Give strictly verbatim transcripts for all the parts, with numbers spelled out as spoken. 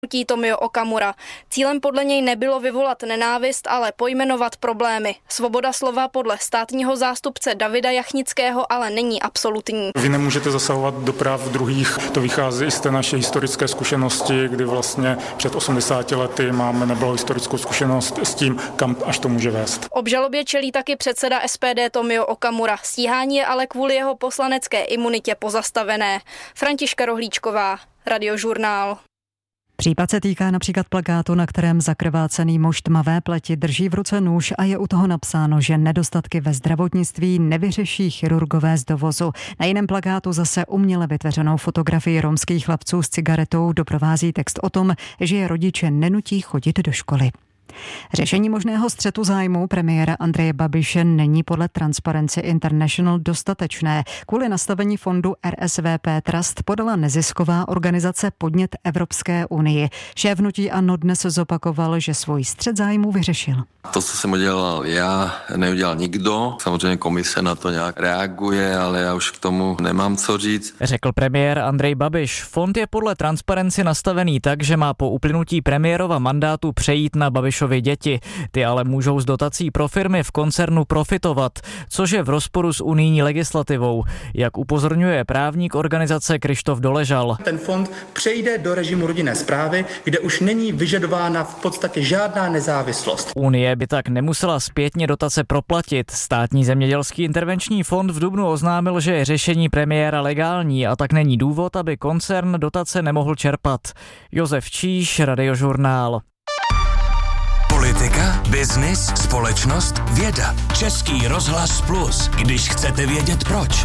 Tomio Okamura. Cílem podle něj nebylo vyvolat nenávist, ale pojmenovat problémy. Svoboda slova podle státního zástupce Davida Jachnického ale není absolutní. Vy nemůžete zasahovat do práv druhých, to vychází i z té naší historické zkušenosti, kdy vlastně před osmdesáti lety máme nebylo historickou zkušenost s tím, kam až to může vést. Obžalobě čelí taky předseda S P D Tomio Okamura. Stíhání je ale kvůli jeho poslanecké imunitě pozastavené. Františka Rohlíčková, Radiožurnál. Případ se týká například plakátu, na kterém zakrvácený muž tmavé pleti drží v ruce nůž a je u toho napsáno, že nedostatky ve zdravotnictví nevyřeší chirurgové z dovozu. Na jiném plakátu zase uměle vytvořenou fotografii romských chlapců s cigaretou doprovází text o tom, že je rodiče nenutí chodit do školy. Řešení možného střetu zájmu premiéra Andreje Babiše není podle Transparency International dostatečné. Kvůli nastavení fondu R S V P Trust podala nezisková organizace podnět Evropské unii. Šéf hnutí ANO dnes zopakoval, že svůj střet zájmu vyřešil. To, co jsem udělal já, neudělal nikdo. Samozřejmě komise na to nějak reaguje, ale já už k tomu nemám co říct. Řekl premiér Andrej Babiš. Fond je podle Transparency nastavený tak, že má po uplynutí premiérova mandátu přejít na Babišovy děti. Ty ale můžou z dotací pro firmy v koncernu profitovat, což je v rozporu s unijní legislativou. Jak upozorňuje právník organizace Krištof Doležal. Ten fond přejde do režimu rodinné správy, kde už není vyžadována v podstatě žádná nezávislost. Unie by tak nemusela zpětně dotace proplatit. Státní zemědělský intervenční fond v dubnu oznámil, že je řešení premiéra legální a tak není důvod, aby koncern dotace nemohl čerpat. Josef Číš, Radiožurnál. Politika, biznis, společnost, věda. Český rozhlas Plus, když chcete vědět proč.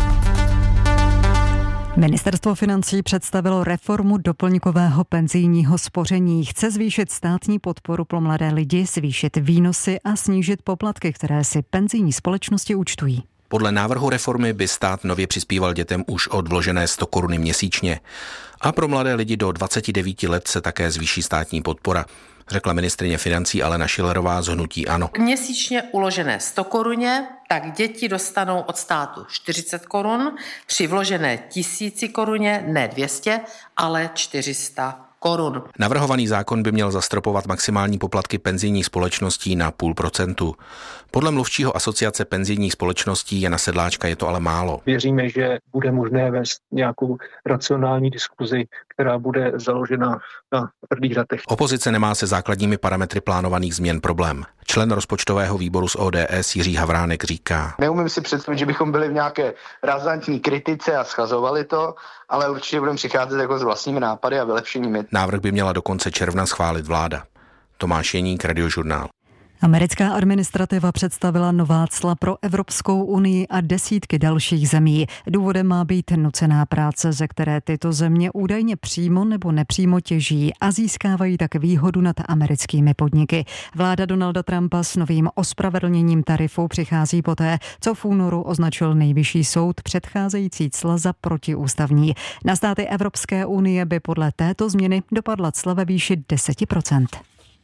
Ministerstvo financí představilo reformu doplňkového penzijního spoření. Chce zvýšit státní podporu pro mladé lidi, zvýšit výnosy a snížit poplatky, které si penzijní společnosti účtují. Podle návrhu reformy by stát nově přispíval dětem už od vložené sto koruny měsíčně. A pro mladé lidi do dvaceti devíti let se také zvýší státní podpora, řekla ministryně financí Alena Schillerová z hnutí ANO. Měsíčně uložené sto koruně, tak děti dostanou od státu čtyřicet korun, při vložené tisíci koruně ne dvě stě, ale čtyři sta korun. Navrhovaný zákon by měl zastropovat maximální poplatky penzijních společností na půl procentu. Podle mluvčího asociace penzijních společností Jana Sedláčka je to ale málo. Věříme, že bude možné vést nějakou racionální diskuzi, která bude založena na tvrdých datech. Opozice nemá se základními parametry plánovaných změn problém. Člen rozpočtového výboru z O D S Jiří Havránek říká: Neumím si představit, že bychom byli v nějaké razantní kritice a schazovali to, ale určitě budeme přicházet jako s vlastními nápady a vylepšeními. Návrh by měla do konce června schválit vláda. Tomáš Jeník, Radiožurnál. Americká administrativa představila nová cla pro Evropskou unii a desítky dalších zemí. Důvodem má být nucená práce, ze které tyto země údajně přímo nebo nepřímo těží a získávají tak výhodu nad americkými podniky. Vláda Donalda Trumpa s novým ospravedlněním tarifů přichází poté, co v únoru označil nejvyšší soud předcházející cla za protiústavní. Na státy Evropské unie by podle této změny dopadla cla ve výši deset procent.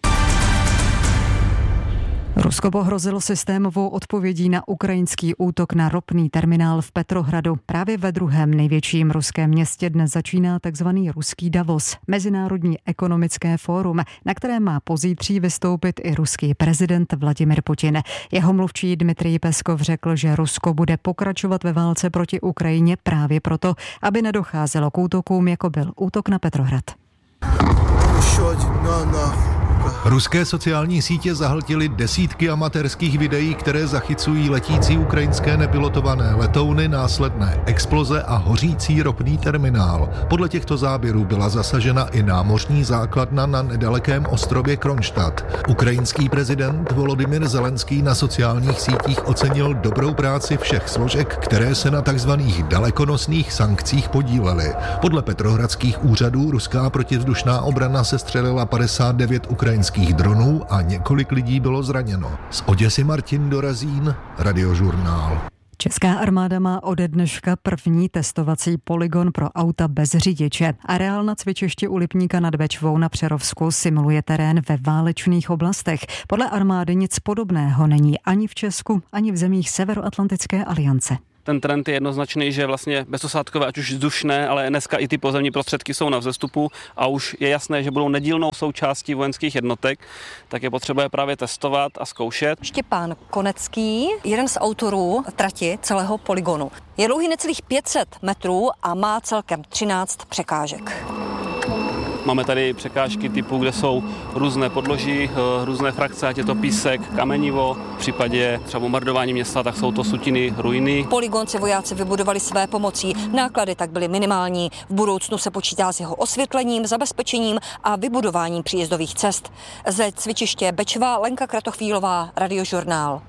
Rusko pohrozilo systémovou odpovědí na ukrajinský útok na ropný terminál v Petrohradu. Právě ve druhém největším ruském městě dnes začíná takzvaný ruský Davos, mezinárodní ekonomické fórum, na kterém má pozítří vystoupit i ruský prezident Vladimir Putin. Jeho mluvčí Dmitrij Peskov řekl, že Rusko bude pokračovat ve válce proti Ukrajině právě proto, aby nedocházelo k útokům, jako byl útok na Petrohrad. Ruské sociální sítě zahltily desítky amatérských videí, které zachycují letící ukrajinské nepilotované letouny, následné exploze a hořící ropný terminál. Podle těchto záběrů byla zasažena i námořní základna na nedalekém ostrově Kronstadt. Ukrajinský prezident Volodymyr Zelenský na sociálních sítích ocenil dobrou práci všech složek, které se na takzvaných dalekonosných sankcích podílely. Podle petrohradských úřadů ruská protivzdušná obrana sestřelila padesát devět ukrajinských dronů a několik lidí bylo zraněno. Z Oděsy Martin Dorazín, Radiožurnál. Česká armáda má ode dneška první testovací polygon pro auta bez řidiče. Areál na cvičišti u Lipníka nad Bečvou na Přerovsku simuluje terén ve válečných oblastech. Podle armády nic podobného není ani v Česku, ani v zemích Severoatlantické aliance. ten trend je jednoznačný, že vlastně bezosátkové, ať už vzdušné, ale dneska i ty pozemní prostředky jsou na vzestupu a už je jasné, že budou nedílnou součástí vojenských jednotek, tak je potřeba je právě testovat a zkoušet. Štěpán Konecký, jeden z autorů trati celého polygonu. Je dlouhý necelých pět set metrů a má celkem třináct překážek. Máme tady překážky typu, kde jsou různé podloží, různé frakce, ať je to písek, kamenivo. V případě třeba bombardování města, tak jsou to sutiny, ruiny. Polygon si vojáci vybudovali své pomocí. Náklady tak byly minimální. V budoucnu se počítá s jeho osvětlením, zabezpečením a vybudováním příjezdových cest. Ze cvičiště Bečva Lenka Kratochvílová, Radiožurnál.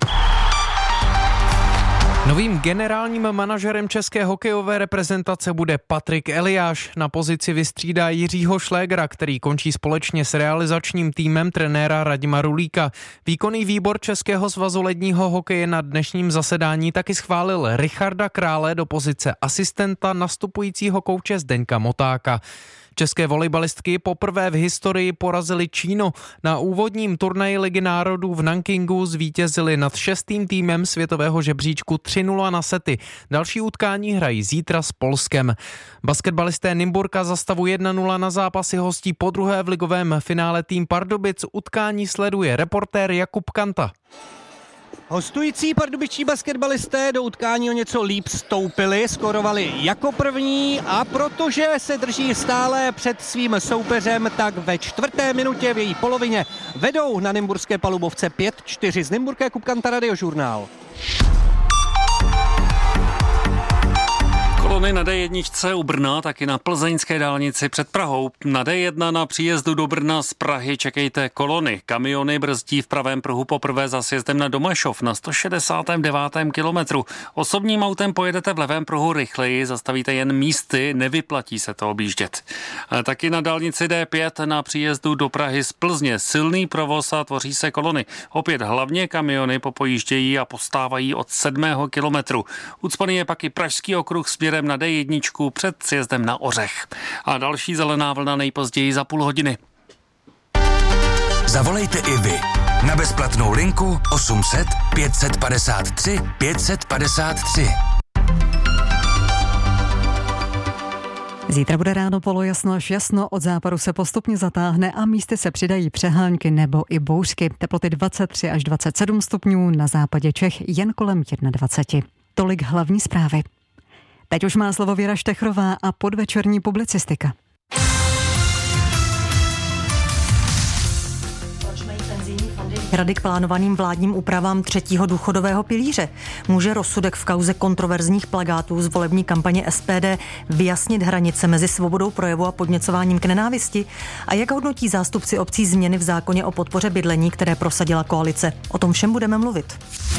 Novým generálním manažerem české hokejové reprezentace bude Patrik Eliáš. Na pozici vystřídá Jiřího Šlégera, který končí společně s realizačním týmem trenéra Radima Rulíka. Výkonný výbor Českého svazu ledního hokeje na dnešním zasedání taky schválil Richarda Krále do pozice asistenta nastupujícího kouče Zdeňka Motáka. České volejbalistky poprvé v historii porazily Čínu. Na úvodním turnaji Ligy národů v Nankingu zvítězili nad šestým týmem světového žebříčku tři nula na sety. Další utkání hrají zítra s Polskem. Basketbalisté Nymburka za stavu jedna nula na zápasy hostí podruhé v ligovém finále tým Pardubic. Utkání sleduje reportér Jakub Kanta. Hostující pardubičtí basketbalisté do utkání o něco líp stoupili, skorovali jako první a protože se drží stále před svým soupeřem, tak ve čtvrté minutě v její polovině vedou na nymburské palubovce pět čtyři. Z Nymburka Jakub Kanta, Radiožurnál. Kolony na dé jedna u Brna, taky na plzeňské dálnici před Prahou. Na dé jedna na příjezdu do Brna z Prahy čekejte kolony. Kamiony brzdí v pravém pruhu poprvé za sjezdem na Domašov na sto šedesátém devátém kilometru. Osobním autem pojedete v levém pruhu rychleji, zastavíte jen místy, nevyplatí se to objíždět. A taky na dálnici dé pět na příjezdu do Prahy z Plzně silný provoz a tvoří se kolony. Opět hlavně kamiony popojíždějí a postávají od sedmého kilometru. Ucpaný je pak i pražský okruh směrem na dé jedna před sjezdem na Ořech. A další zelená vlna nejpozději za půl hodiny. Zavolejte i vy na bezplatnou linku osm set pět padesát tři pět padesát tři. Zítra bude ráno polojasno až jasno, od západu se postupně zatáhne a místy se přidají přehánky nebo i bouřky. Teploty dvacet tři až dvacet sedm stupňů, na západě Čech jen kolem dvacet jedna. Tolik hlavní zprávy. Teď už má slovo Věra Štechrová a podvečerní publicistika. Rady k plánovaným vládním úpravám třetího důchodového pilíře. Může rozsudek v kauze kontroverzních plakátů z volební kampaně S P D vyjasnit hranice mezi svobodou projevu a podněcováním k nenávisti? A jak hodnotí zástupci obcí změny v zákoně o podpoře bydlení, které prosadila koalice? O tom všem budeme mluvit.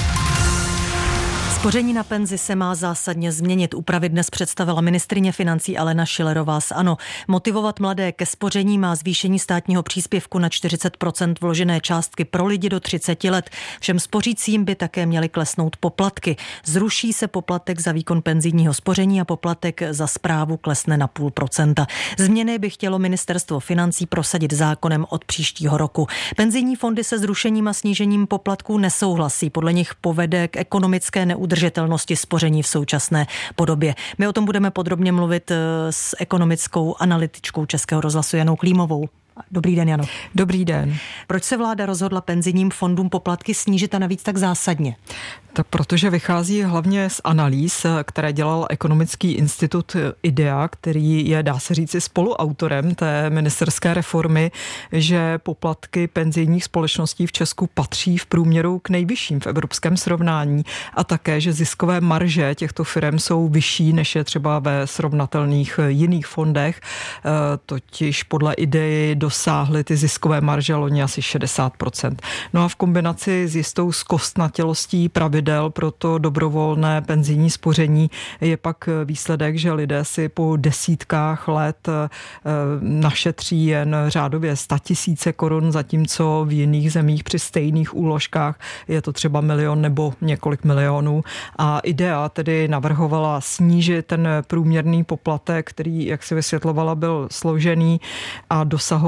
Spoření na penzi se má zásadně změnit. Úpravy dnes představila ministryně financí Alena Schillerová z ANO. Motivovat mladé ke spoření má zvýšení státního příspěvku na čtyřicet procent vložené částky pro lidi do třiceti let. Všem spořícím by také měly klesnout poplatky. Zruší se poplatek za výkon penzijního spoření a poplatek za správu klesne na půl procenta. Změny by chtělo ministerstvo financí prosadit zákonem od příštího roku. Penzijní fondy se zrušením a snížením poplatků nesouhlasí. Podle nich povede k ekonomické neudržitelnosti udržitelnosti spoření v současné podobě. My o tom budeme podrobně mluvit s ekonomickou analytičkou Českého rozhlasu Janou Klímovou. Dobrý den, Jano. Dobrý den. Proč se vláda rozhodla penzijním fondům poplatky snížit a navíc tak zásadně? Tak protože vychází hlavně z analýz, které dělal ekonomický institut IDEA, který je, dá se říci, spoluautorem té ministerské reformy, že poplatky penzijních společností v Česku patří v průměru k nejvyšším v evropském srovnání a také, že ziskové marže těchto firm jsou vyšší, než je třeba ve srovnatelných jiných fondech. Totiž podle IDEA dosáhly ty ziskové marže loni asi šedesát procent. No a v kombinaci s jistou zkostnatělostí pravidel pro to dobrovolné penzijní spoření je pak výsledek, že lidé si po desítkách let našetří jen řádově statisíce korun, zatímco v jiných zemích při stejných úložkách je to třeba milion nebo několik milionů. A IDEA tedy navrhovala snížit ten průměrný poplatek, který, jak si vysvětlovala, byl složený a dosahoval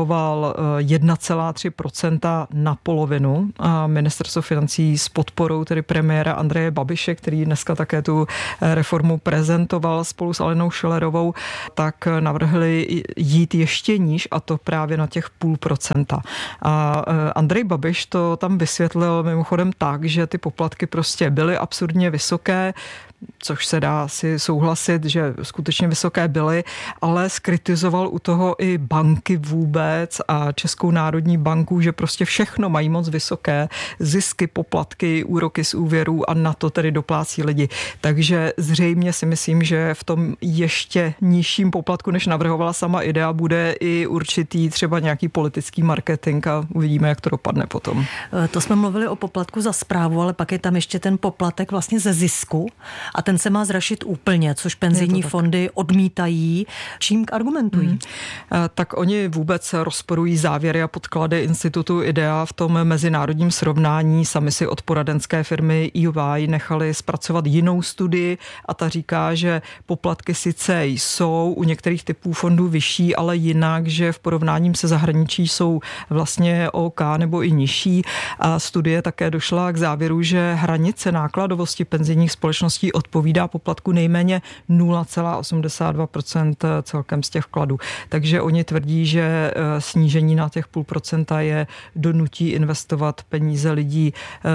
navrhoval jedna celá tři procenta na polovinu a ministerstvo financí s podporou tedy premiéra Andreje Babiše, který dneska také tu reformu prezentoval spolu s Alenou Schillerovou, tak navrhli jít ještě níž a to právě na těch půl procenta. A Andrej Babiš to tam vysvětlil mimochodem tak, že ty poplatky prostě byly absurdně vysoké, což se dá si souhlasit, že skutečně vysoké byly, ale skritizoval u toho i banky vůbec a Českou národní banku, že prostě všechno mají moc vysoké zisky, poplatky, úroky z úvěrů a na to tedy doplácí lidi. Takže zřejmě si myslím, že v tom ještě nižším poplatku, než navrhovala sama idea, bude i určitý třeba nějaký politický marketing a uvidíme, jak to dopadne potom. To jsme mluvili o poplatku za správu, ale pak je tam ještě ten poplatek vlastně ze zisku. A ten se má zrušit úplně, což penzijní fondy odmítají. Čím argumentují? Hmm. Tak oni vůbec rozporují závěry a podklady institutu IDEA v tom mezinárodním srovnání. Sami si od poradenské firmy E Y nechali zpracovat jinou studii a ta říká, že poplatky sice jsou u některých typů fondů vyšší, ale jinak, že v porovnáním se zahraničí jsou vlastně OK nebo i nižší. A studie také došla k závěru, že hranice nákladovosti penzijních společností odpovídá poplatku nejméně nula celá osmdesát dva procenta celkem z těch vkladů. Takže oni tvrdí, že snížení na těch půl procenta je donutí investovat peníze lidí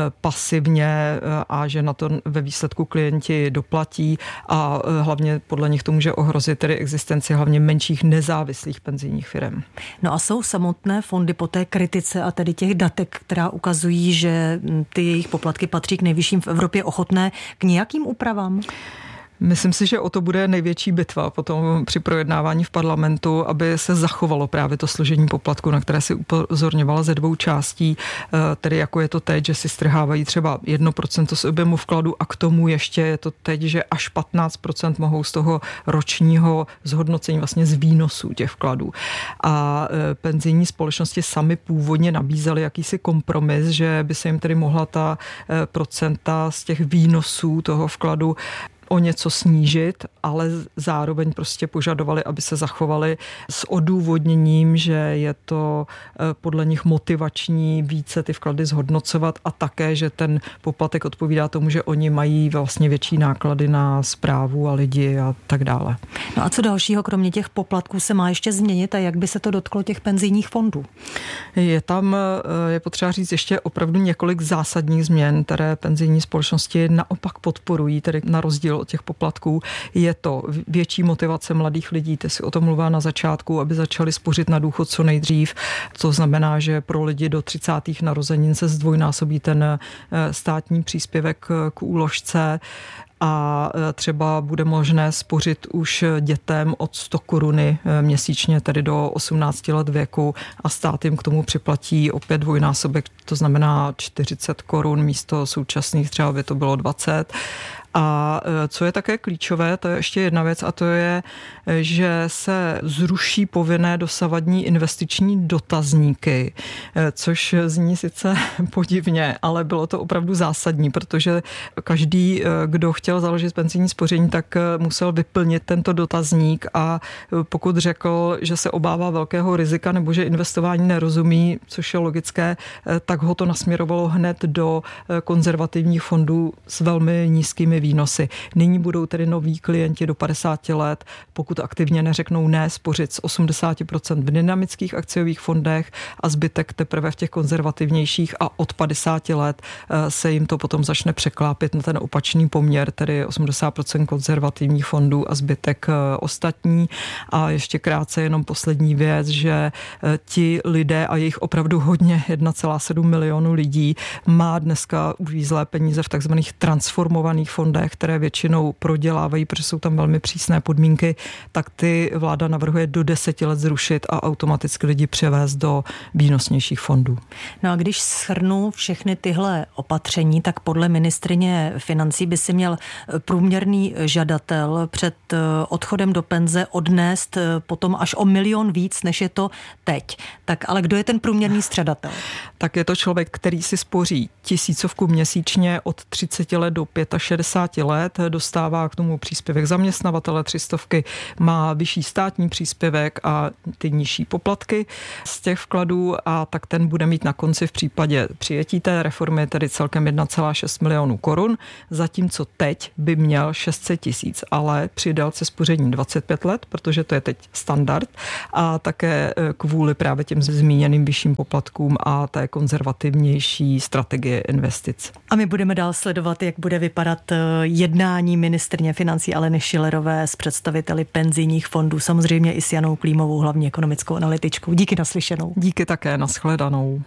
pasivně a že na to ve výsledku klienti doplatí a hlavně podle nich to může ohrozit tedy existenci hlavně menších nezávislých penzijních firm. No a jsou samotné fondy po té kritice a tedy těch datek, která ukazují, že ty jejich poplatky patří k nejvyšším v Evropě, ochotné k nějakým úpravám? Myslím si, že o to bude největší bitva potom při projednávání v parlamentu, aby se zachovalo právě to složení poplatku, na které si upozorňovala ze dvou částí, tedy jako je to teď, že si strhávají třeba jedno procento z objemu vkladu a k tomu ještě je to teď, že až patnáct procent mohou z toho ročního zhodnocení vlastně z výnosů těch vkladů. A penzijní společnosti sami původně nabízely jakýsi kompromis, že by se jim tedy mohla ta procenta z těch výnosů toho vkladu o něco snížit, ale zároveň prostě požadovali, aby se zachovali s odůvodněním, že je to podle nich motivační více ty vklady zhodnocovat a také, že ten poplatek odpovídá tomu, že oni mají vlastně větší náklady na správu a lidi a tak dále. No a co dalšího, kromě těch poplatků, se má ještě změnit a jak by se to dotklo těch penzijních fondů? Je tam, je potřeba říct ještě opravdu několik zásadních změn, které penzijní společnosti naopak podporují, tedy na rozdíl od těch poplatků. Je to větší motivace mladých lidí, ty si o tom mluvila na začátku, aby začali spořit na důchod co nejdřív. To znamená, že pro lidi do třicátých narozenin se zdvojnásobí ten státní příspěvek k úložce a třeba bude možné spořit už dětem od sto koruny měsíčně, tedy do osmnácti let věku a stát jim k tomu připlatí opět dvojnásobek, to znamená čtyřicet korun místo současných, třeba by to bylo dvacet. A co je také klíčové, to je ještě jedna věc a to je, že se zruší povinné dosavadní investiční dotazníky, což zní sice podivně, ale bylo to opravdu zásadní, protože každý, kdo chtěl založit penzijní spoření, tak musel vyplnit tento dotazník a pokud řekl, že se obává velkého rizika nebo že investování nerozumí, což je logické, tak ho to nasměrovalo hned do konzervativních fondů s velmi nízkými výnosy. Nyní budou tedy noví klienti do padesáti let, pokud aktivně neřeknou ne, spořit z osmdesát procent v dynamických akciových fondech a zbytek teprve v těch konzervativnějších a od padesáti let se jim to potom začne překlápit na ten opačný poměr, tedy osmdesát procent konzervativních fondů a zbytek ostatní. A ještě krátce jenom poslední věc, že ti lidé a jejich opravdu hodně, jedna celá sedm milionu lidí má dneska uvízlé peníze v takzvaných transformovaných fondech, které většinou prodělávají, protože jsou tam velmi přísné podmínky, tak ty vláda navrhuje do deseti let zrušit a automaticky lidi převést do výnosnějších fondů. No a když shrnu všechny tyhle opatření, tak podle ministryně financí by si měl průměrný žadatel před odchodem do penze odnést potom až o milion víc, než je to teď. Tak ale kdo je ten průměrný střadatel? Tak je to člověk, který si spoří tisícovku měsíčně od třiceti let do šedesáti osmdesáti let, dostává k tomu příspěvek zaměstnavatele třistovky, má vyšší státní příspěvek a ty nižší poplatky z těch vkladů, a tak ten bude mít na konci v případě přijetí té reformy tedy celkem jedna celá šest milionů korun, zatímco teď by měl šest set tisíc, ale při délce spoření dvacet pět let, protože to je teď standard, a také kvůli právě těm zmíněným vyšším poplatkům a té konzervativnější strategie investic. A my budeme dál sledovat, jak bude vypadat jednání ministryně financí Aleny Schillerové s představiteli penzijních fondů, samozřejmě i s Janou Klímovou, hlavní ekonomickou analytičkou. Díky, naslyšenou. Díky také, nashledanou.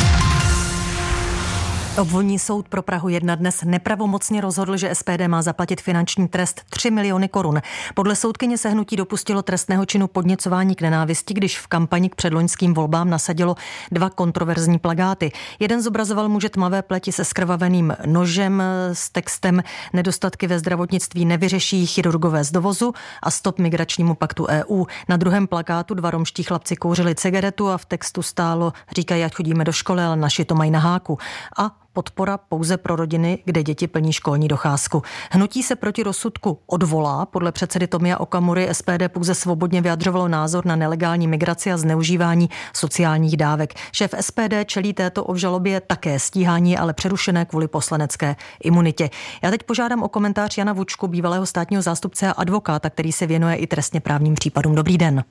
Obvodní soud pro Prahu jedna dnes nepravomocně rozhodl, že S P D má zaplatit finanční trest tři miliony korun. Podle soudkyně se hnutí dopustilo trestného činu podněcování k nenávisti, když v kampani k předloňským volbám nasadilo dva kontroverzní plakáty. Jeden zobrazoval muže tmavé pleti se skrvaveným nožem s textem Nedostatky ve zdravotnictví nevyřeší chirurgové z dovozu a Stop migračnímu paktu E U. Na druhém plakátu dva romští chlapci kouřili cigaretu a v textu stálo: říkají, ať chodíme do školy, ale naši to mají na háku. A podpora pouze pro rodiny, kde děti plní školní docházku. Hnutí se proti rozsudku odvolá. Podle předsedy Tomia Okamury S P D pouze svobodně vyjadřovalo názor na nelegální migraci a zneužívání sociálních dávek. Šéf S P D čelí této obžalobě také stíhání, ale přerušené kvůli poslanecké imunitě. Já teď požádám o komentář Jana Vučku, bývalého státního zástupce a advokáta, který se věnuje i trestně právním případům. Dobrý den.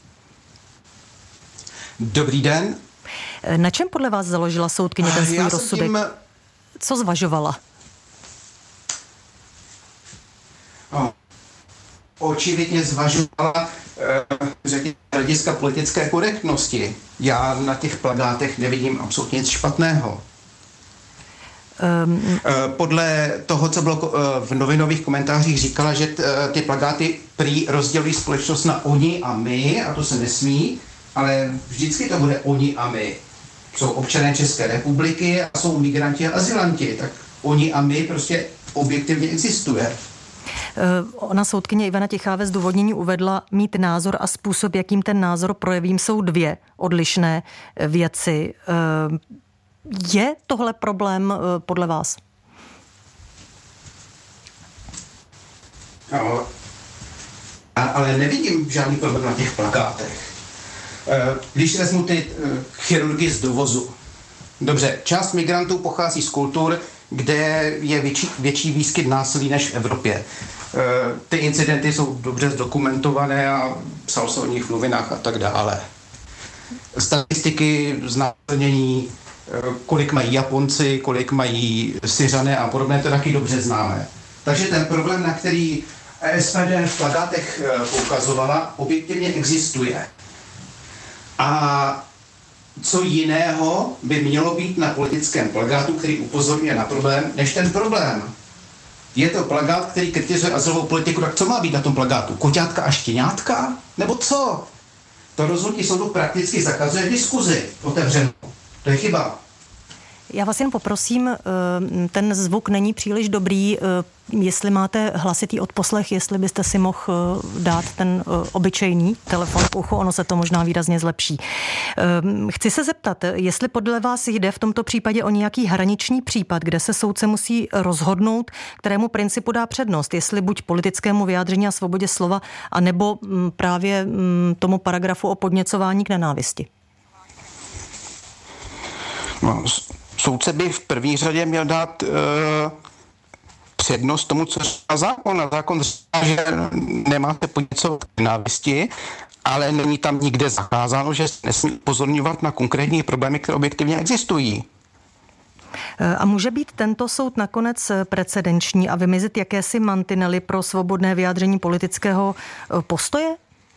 Dobrý den. Na čem podle vás založila soudkyně ten svůj rozsudek? Tím... Co zvažovala? No, očividně zvažovala řekněme, hlediska politické korektnosti. Já na těch plakátech nevidím absolutně nic špatného. Um... Podle toho, co bylo v novinových komentářích, říkala, že ty plakáty prý rozdělují společnost na oni a my, a to se nesmí, ale vždycky to bude oni a my. Jsou občané České republiky a jsou migranti a azylanti, tak oni a my prostě objektivně existuje. Ona soudkyně Ivana Tichá ve zdůvodnění uvedla, mít názor a způsob, jakým ten názor projevím, jsou dvě odlišné věci. Je tohle problém podle vás? No, ale nevidím žádný problém na těch plakátech. Když vezmu ty chirurgy z dovozu. Dobře, část migrantů pochází z kultur, kde je větší, větší výskyt násilí než v Evropě. Ty incidenty jsou dobře zdokumentované a psal se o nich v novinách a tak dále. Statistiky znásilnění, kolik mají Japonci, kolik mají Syřané a podobné, to taky dobře známe. Takže ten problém, na který S P D v plakátech poukazovala, objektivně existuje. A co jiného by mělo být na politickém plakátu, který upozorňuje na problém, než ten problém? Je to plakát, který kritizuje azylovou politiku, tak co má být na tom plakátu? Koťátka a štěňátka? Nebo co? To rozhodnutí soudu prakticky zakazuje diskuzi otevřenou. To je chyba. Já vás jen poprosím, ten zvuk není příliš dobrý, jestli máte hlasitý odposlech, jestli byste si mohl dát ten obyčejný telefon k uchu, ono se to možná výrazně zlepší. Chci se zeptat, jestli podle vás jde v tomto případě o nějaký hraniční případ, kde se soudce musí rozhodnout, kterému principu dá přednost, jestli buď politickému vyjádření a svobodě slova, anebo právě tomu paragrafu o podněcování k nenávisti. No, soudce by v první řadě měl dát uh, přednost tomu, co říká zákon. A zákon říká, že nemáte podněcovat k nenávisti, ale není tam nikde zakázáno, že nesmí upozorňovat na konkrétní problémy, které objektivně existují. A může být tento soud nakonec precedenční a vymezit jakési mantinely pro svobodné vyjádření politického postoje?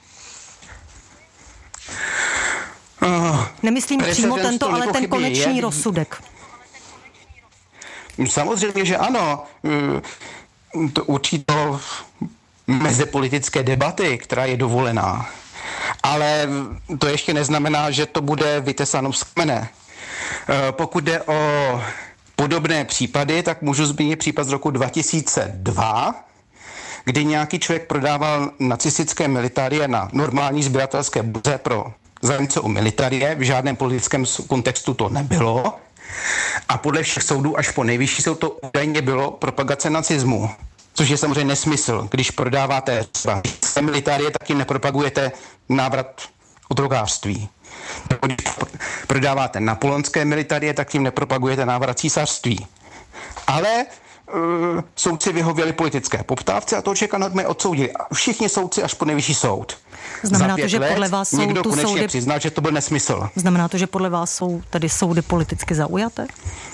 Uh, Nemyslím přímo tento, ale ten konečný je rozsudek. Samozřejmě, že ano. To určitě to mezipolitické debaty, která je dovolená. Ale to ještě neznamená, že to bude vytesáno z kamene. Pokud jde o podobné případy, tak můžu zmínit případ z roku dva tisíce dva, kdy nějaký člověk prodával nacistické militárie na normální sběratelské burze pro zájemce o militarie. V žádném politickém kontextu to nebylo. A podle všech soudů až po nejvyšší soud to údajně bylo propagace nacismu. Což je samozřejmě nesmysl. Když prodáváte třeba militárie, tak tím nepropagujete návrat otrokářství. Když prodáváte napoleonské militárie, tak tím nepropagujete návrat císařství. Ale uh, soudci vyhověli politické poptávce a to očekávané odsoudili. Všichni soudci až po nejvyšší soud. Znamená to, že podle vás jsou někdo tu konečně soudy... přiznal, že to byl nesmysl. Znamená to, že podle vás jsou tedy soudy politicky zaujaté?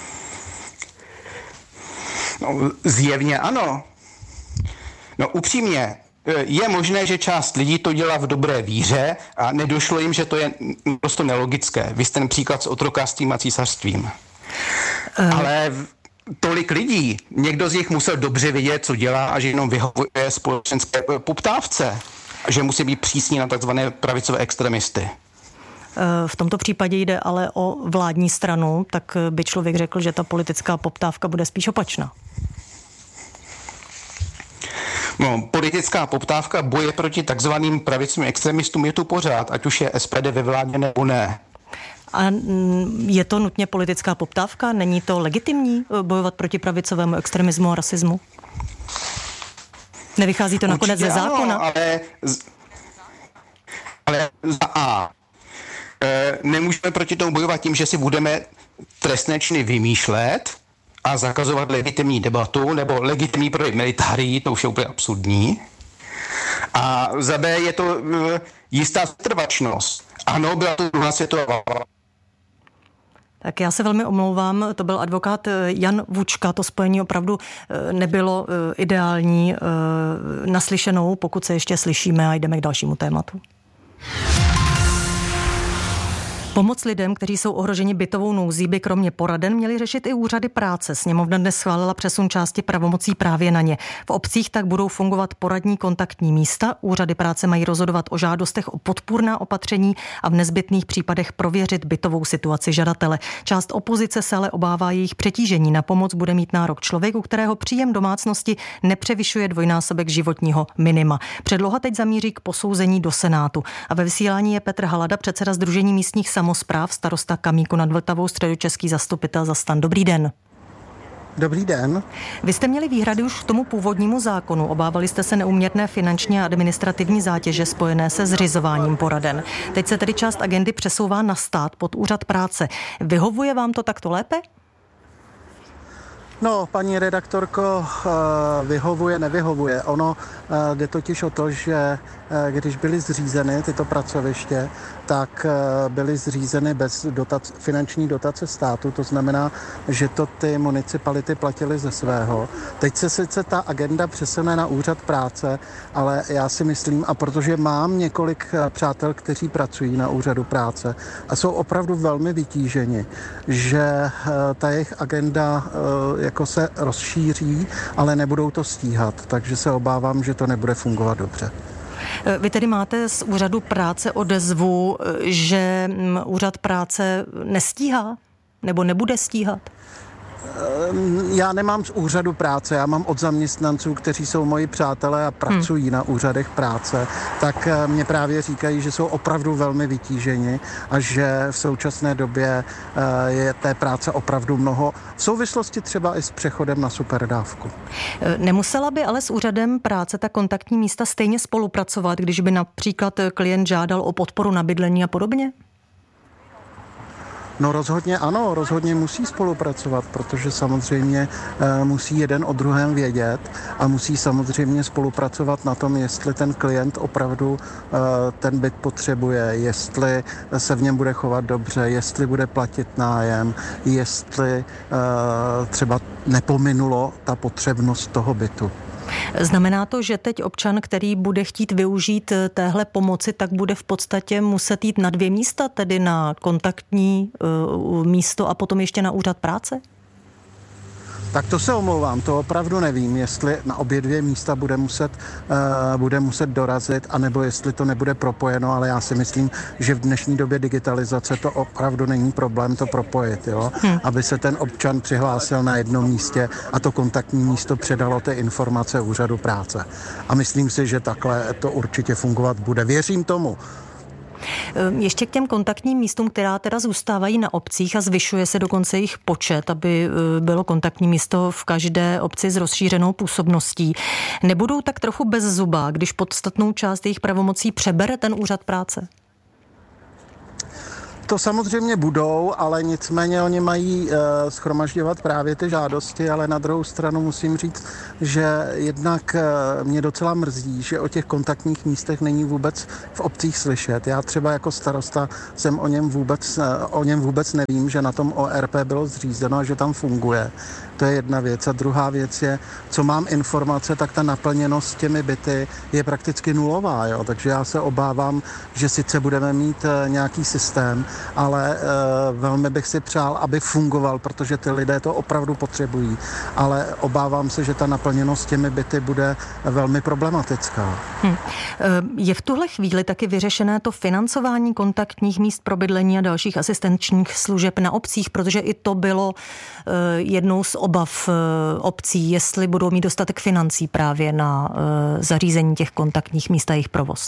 No, zjevně ano. No upřímně, je možné, že část lidí to dělá v dobré víře a nedošlo jim, že to je prostě nelogické. Vy jste ten příklad s otrokářstvím a císařstvím. Uh. Ale tolik lidí, někdo z nich musel dobře vědět, co dělá a že jenom vyhovuje společenské poptávce. Že musí být přísní na takzvané pravicové extremisty. V tomto případě jde ale o vládní stranu, tak by člověk řekl, že ta politická poptávka bude spíš opačná. No, politická poptávka boje proti takzvaným pravicovým extremistům je tu pořád, ať už je S P D ve vládě nebo ne. A je to nutně politická poptávka? Není to legitimní bojovat proti pravicovému extremismu a rasismu? Nevychází to nakonec ze zákona? Ano, ale, ale za A. E, nemůžeme proti tomu bojovat tím, že si budeme trestné činy vymýšlet a zakazovat legitimní debatu nebo legitimní prodej militárií, to už je úplně absurdní. A za B je to e, jistá trvačnost. Ano, byla to druhá světová válka. Tak já se velmi omlouvám, to byl advokát Jan Vučka, to spojení opravdu nebylo ideální. Naslyšenou, pokud se ještě slyšíme a jdeme k dalšímu tématu. Pomoc lidem, kteří jsou ohroženi bytovou nouzí, by kromě poraden měli řešit i úřady práce. Sněmovna dnes schválila přesun části pravomocí právě na ně. V obcích tak budou fungovat poradní kontaktní místa. Úřady práce mají rozhodovat o žádostech o podpůrná opatření a v nezbytných případech prověřit bytovou situaci žadatele. Část opozice se ale obává jejich přetížení. Na pomoc bude mít nárok člověk, u kterého příjem domácnosti nepřevyšuje dvojnásobek životního minima. Předloha teď zamíří k posouzení do Senátu. A ve vysílání je Petr Halada, předseda Sdružení místních samospráv, starosta Kamíku nad Vltavou, středočeský zastupitel za STAN. Dobrý den. Dobrý den. Vy jste měli výhrady už k tomu původnímu zákonu. Obávali jste se neúměrné finanční a administrativní zátěže spojené se zřizováním poraden. Teď se tedy část agendy přesouvá na stát pod úřad práce. Vyhovuje vám to takto lépe? No, paní redaktorko, vyhovuje, nevyhovuje. Ono jde totiž o to, že když byly zřízeny tyto pracoviště, tak byly zřízeny bez dotac, finanční dotace státu, to znamená, že to ty municipality platily ze svého. Teď se sice ta agenda přesune na úřad práce, ale já si myslím, a protože mám několik přátel, kteří pracují na úřadu práce a jsou opravdu velmi vytíženi, že ta jejich agenda jako se rozšíří, ale nebudou to stíhat, takže se obávám, že to nebude fungovat dobře. Vy tedy máte z úřadu práce odezvu, že úřad práce nestíhá nebo nebude stíhat? Já nemám z úřadu práce, já mám od zaměstnanců, kteří jsou moji přátelé a pracují hmm. na úřadech práce, tak mě právě říkají, že jsou opravdu velmi vytíženi a že v současné době je té práce opravdu mnoho, v souvislosti třeba i s přechodem na superdávku. Nemusela by ale s úřadem práce ta kontaktní místa stejně spolupracovat, když by například klient žádal o podporu na bydlení a podobně? No rozhodně ano, rozhodně musí spolupracovat, protože samozřejmě e, musí jeden o druhém vědět a musí samozřejmě spolupracovat na tom, jestli ten klient opravdu e, ten byt potřebuje, jestli se v něm bude chovat dobře, jestli bude platit nájem, jestli e, třeba nepominulo ta potřebnost toho bytu. Znamená to, že teď občan, který bude chtít využít téhle pomoci, tak bude v podstatě muset jít na dvě místa, tedy na kontaktní uh, místo a potom ještě na úřad práce? Tak to se omlouvám, to opravdu nevím, jestli na obě dvě místa bude muset, uh, bude muset dorazit, anebo jestli to nebude propojeno, ale já si myslím, že v dnešní době digitalizace to opravdu není problém to propojit, jo? Hmm. Aby se ten občan přihlásil na jednom místě a to kontaktní místo předalo ty informace úřadu práce. A myslím si, že takhle to určitě fungovat bude. Věřím tomu. Ještě k těm kontaktním místům, která teda zůstávají na obcích a zvyšuje se dokonce jejich počet, aby bylo kontaktní místo v každé obci s rozšířenou působností. Nebudou tak trochu bez zuba, když podstatnou část jejich pravomocí přebere ten úřad práce? To samozřejmě budou, ale nicméně oni mají e, shromažďovat právě ty žádosti, ale na druhou stranu musím říct, že jednak e, mě docela mrzí, že o těch kontaktních místech není vůbec v obcích slyšet. Já třeba jako starosta jsem o něm vůbec, e, o něm vůbec nevím, že na tom O R P bylo zřízeno a že tam funguje. To je jedna věc. A druhá věc je, co mám informace, tak ta naplněnost těmi byty je prakticky nulová. Jo? Takže já se obávám, že sice budeme mít e, nějaký systém, ale e, velmi bych si přál, aby fungoval, protože ty lidé to opravdu potřebují. Ale obávám se, že ta naplněnost těmi byty bude velmi problematická. Hm. Je v tuhle chvíli taky vyřešené to financování kontaktních míst pro bydlení a dalších asistenčních služeb na obcích, protože i to bylo e, jednou z obav e, obcí, jestli budou mít dostatek financí právě na e, zařízení těch kontaktních míst a jejich provoz.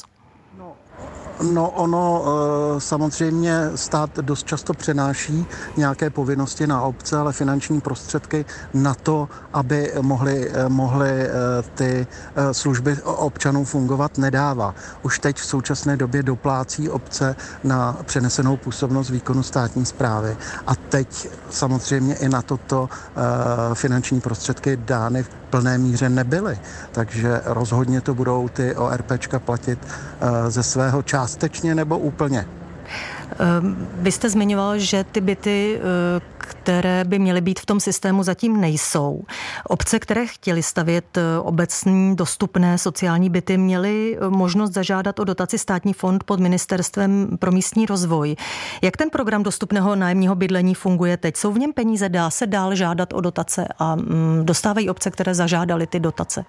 No ono samozřejmě stát dost často přenáší nějaké povinnosti na obce, ale finanční prostředky na to, aby mohly, mohly ty služby občanů fungovat, nedává. Už teď v současné době doplácí obce na přenesenou působnost výkonu státní správy. A teď samozřejmě i na toto finanční prostředky dány v plné míře nebyly. Takže rozhodně to budou ty ORPčka platit ze svého částečně nebo úplně. Vy jste zmiňoval, že ty byty, které by měly být v tom systému, zatím nejsou. Obce, které chtěly stavět obecní dostupné sociální byty, měly možnost zažádat o dotaci Státní fond pod Ministerstvem pro místní rozvoj. Jak ten program dostupného nájemního bydlení funguje teď? Jsou v něm peníze? Dá se dál žádat o dotace a dostávají obce, které zažádaly ty dotace?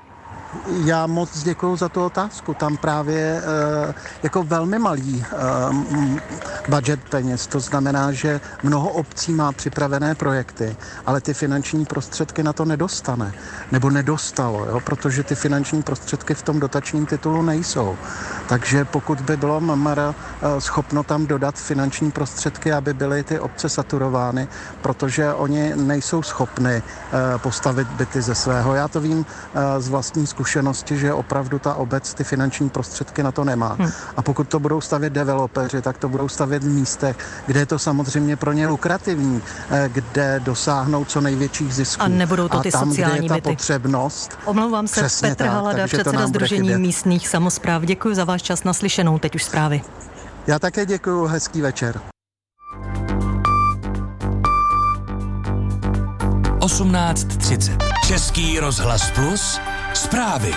Já moc děkuju za tu otázku. Tam právě e, jako velmi malý e, budget peněz. To znamená, že mnoho obcí má připravené projekty, ale ty finanční prostředky na to nedostane. Nebo nedostalo, jo? Protože ty finanční prostředky v tom dotačním titulu nejsou. Takže pokud by bylo M M R e, schopno tam dodat finanční prostředky, aby byly ty obce saturovány, protože oni nejsou schopni e, postavit byty ze svého. Já to vím e, z vlastní zkušenosti, že opravdu ta obec ty finanční prostředky na to nemá. Hmm. A pokud to budou stavět developeři, tak to budou stavět v místech, kde je to samozřejmě pro ně lukrativní, kde dosáhnou co největších zisků. A nebudou to ty a tam, sociální kde je ta byty. Potřebnost. Omlouvám se, Petr tak, Halada, předseda Sdružení místních samospráv. Děkuji za váš čas, naslyšenou. Teď už zprávy. Já také děkuji, hezký večer. osmnáct třicet. Český rozhlas Plus. Zprávy.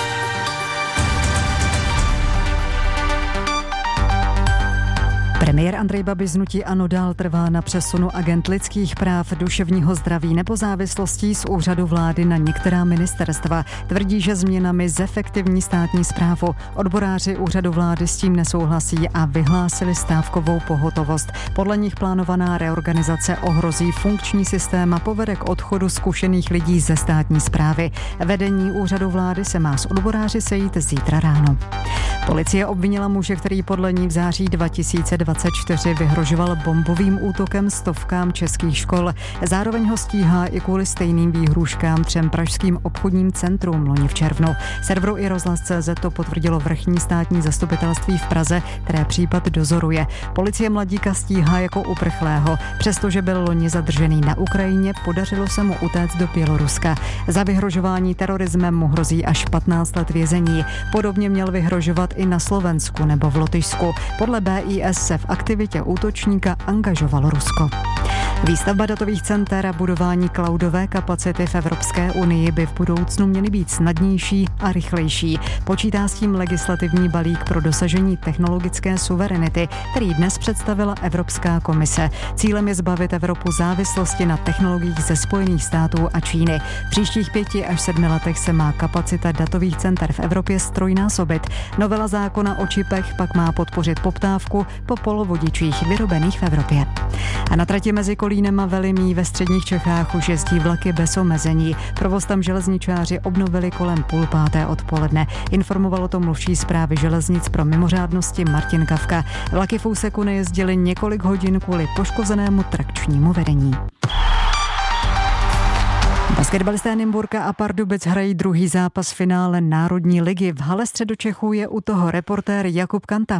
Premiér Andrej Babiš z hnutí ANO dál trvá na přesunu agent lidských práv, duševního zdraví nebo závislostí z úřadu vlády na některá ministerstva. Tvrdí, že změnami zefektivní státní správu. Odboráři úřadu vlády s tím nesouhlasí a vyhlásili stávkovou pohotovost. Podle nich plánovaná reorganizace ohrozí funkční systém a povede k odchodu zkušených lidí ze státní správy. Vedení úřadu vlády se má s odboráři sejít zítra ráno. Policie obvinila muže, který podle ní v září dva tisíce dvacet čtyři vyhrožoval bombovým útokem stovkám českých škol. Zároveň ho stíhá i kvůli stejným výhrůžkám třem pražským obchodním centrům loni v červnu. Serveru i rozhlas tečka cé zet to potvrdilo vrchní státní zastupitelství v Praze, které případ dozoruje. Policie mladíka stíhá jako uprchlého. Přestože byl loni zadržený na Ukrajině, podařilo se mu utéct do Běloruska. Za vyhrožování terorismem mu hrozí až patnáct let vězení. Podobně měl vyhrožovat i na Slovensku nebo v Lotyšsku. Podle bé í es se v aktivitě útočníka angažovalo Rusko. Výstavba datových center a budování cloudové kapacity v Evropské unii by v budoucnu měly být snadnější a rychlejší. Počítá s tím legislativní balík pro dosažení technologické suverenity, který dnes představila Evropská komise. Cílem je zbavit Evropu závislosti na technologiích ze Spojených států a Číny. V příštích pěti až sedmi letech se má kapacita datových center v Evropě ztrojnásobit. Novela zákona o čipech pak má podpořit poptávku po polovodičích vyrobených v Evropě. A na trati mezi Kolínem a Velimí ve středních Čechách už jezdí vlaky bez omezení. Provoz tam železničáři obnovili kolem půl páté odpoledne. Informoval o tom mluvčí Správy železnic pro mimořádnosti Martin Kavka. Vlaky v úseku nejezdily několik hodin kvůli poškozenému trakčnímu vedení. Basketbalisté Nymburka a Pardubic hrají druhý zápas finále Národní ligy. V hale Středočechů je u toho reportér Jakub Kanta.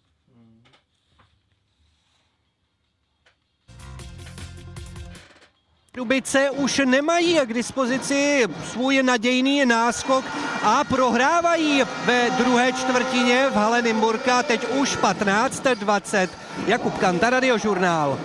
Pardubice už nemají k dispozici svůj nadějný náskok a prohrávají ve druhé čtvrtině v hale Nymburka. Teď už patnáct dvacet. Jakub Kanta, Radiožurnál.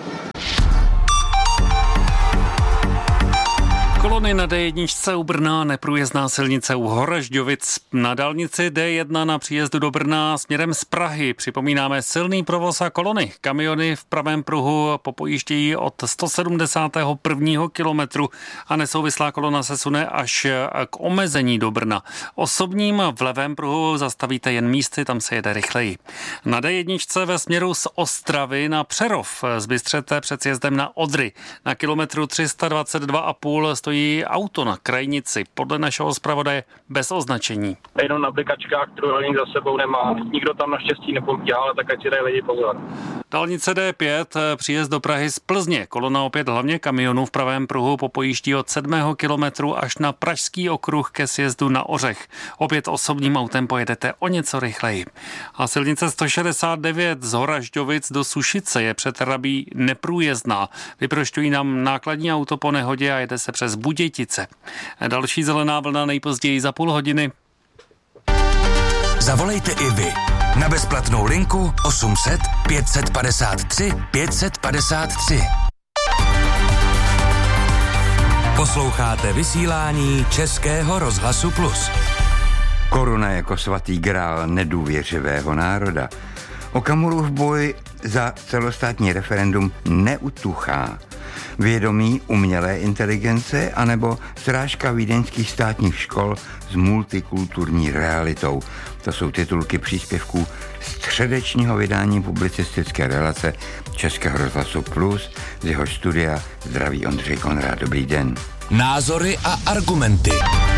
Kolony na D jedna u Brna, neprůjezdná silnice u Horažďovic, na dálnici D jedna na příjezdu do Brna směrem z Prahy. Připomínáme silný provoz a kolony. Kamiony v pravém pruhu popojíždějí od sto sedmdesátého prvního kilometru a nesouvislá kolona se sune až k omezení do Brna. Osobním v levém pruhu zastavíte jen místy, tam se jede rychleji. Na D jedna ve směru z Ostravy na Přerov z Bystřete před sjezdem na Odry. Na kilometru tři sta dvacet dva a půl stojí auto na krajnici, podle našeho zpravodaje bez označení. Jenom na aplikačkách trojúhelník za sebou nemá. Nikdo tam naštěstí nepomíhá, ale tak ať si dají lidi pozor. Dálnice D pět, příjezd do Prahy z Plzně. Kolona opět hlavně kamionů v pravém pruhu popojíždí od sedmého kilometru až na Pražský okruh ke sjezdu na Ořech. Opět osobním autem pojedete o něco rychleji. A silnice sto šedesát devět z Horažďovic do Sušice je před Rabí neprůjezdná. Vyprošťují nám nákladní auto po nehodě a jede se přes Budějtice. Další zelená vlna nejpozději za půl hodiny. Zavolejte i vy na bezplatnou linku osm set pět set padesát tři pět set padesát tři. Posloucháte vysílání Českého rozhlasu Plus. Koruna jako svatý grál nedůvěřivého národa. Okamurův boj za celostátní referendum neutuchá. Vědomí umělé inteligence anebo srážka vídeňských státních škol s multikulturní realitou. To jsou titulky příspěvků středečního vydání publicistické relace Českého rozhlasu Plus. Z jeho studia zdraví Ondřej Konrád. Dobrý den. Názory a argumenty.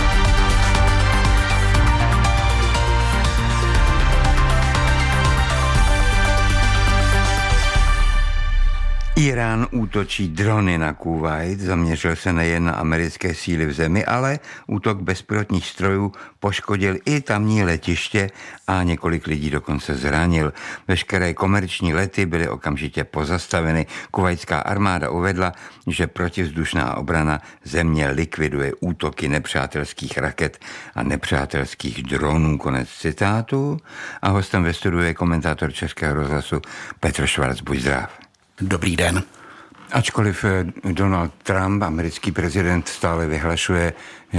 Irán útočí drony na Kuvajt, zaměřil se nejen na americké síly v zemi, ale útok bezpilotních strojů poškodil i tamní letiště a několik lidí dokonce zranil. Veškeré komerční lety byly okamžitě pozastaveny. Kuvajtská armáda uvedla, že protivzdušná obrana země likviduje útoky nepřátelských raket a nepřátelských dronů. Konec citátu. A hostem ve studiu je komentátor Českého rozhlasu Petr Švarc. Buď zdrav. Dobrý den. Ačkoliv Donald Trump, americký prezident, stále vyhlašuje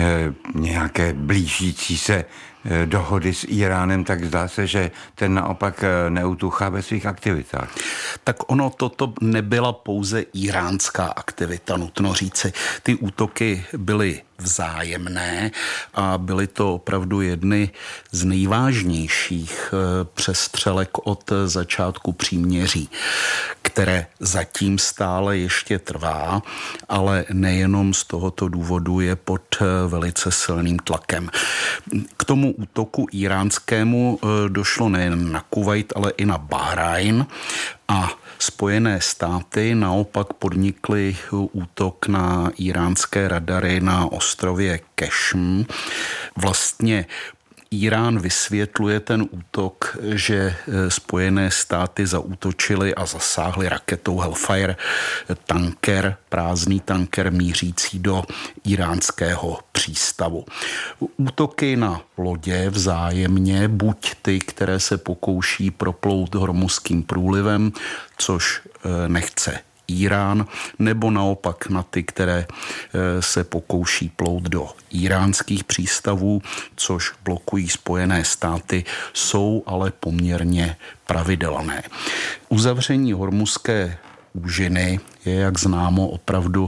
nějaké blížící se dohody s Iránem, tak zdá se, že ten naopak neutuchá ve svých aktivitách. Tak ono toto nebyla pouze iránská aktivita, nutno říci. Ty útoky byly vzájemné a byly to opravdu jedny z nejvážnějších přestřelek od začátku příměří, které zatím stále ještě trvá, ale nejenom z tohoto důvodu je pod velice silným tlakem. K tomu útoku iránskému došlo nejen na Kuvajt, ale i na Bahrajn a Spojené státy naopak podnikly útok na iránské radary na ostrově Kešm. Vlastně Irán vysvětluje ten útok, že Spojené státy zaútočily a zasáhly raketou Hellfire tanker, prázdný tanker mířící do iránského přístavu. Útoky na lodě vzájemně, buď ty, které se pokouší proplout Hormuzským průlivem, což nechce Irán, nebo naopak na ty, které se pokouší plout do iránských přístavů, což blokují Spojené státy, jsou ale poměrně pravidelné. Uzavření Hormuzské úžiny je, jak známo, opravdu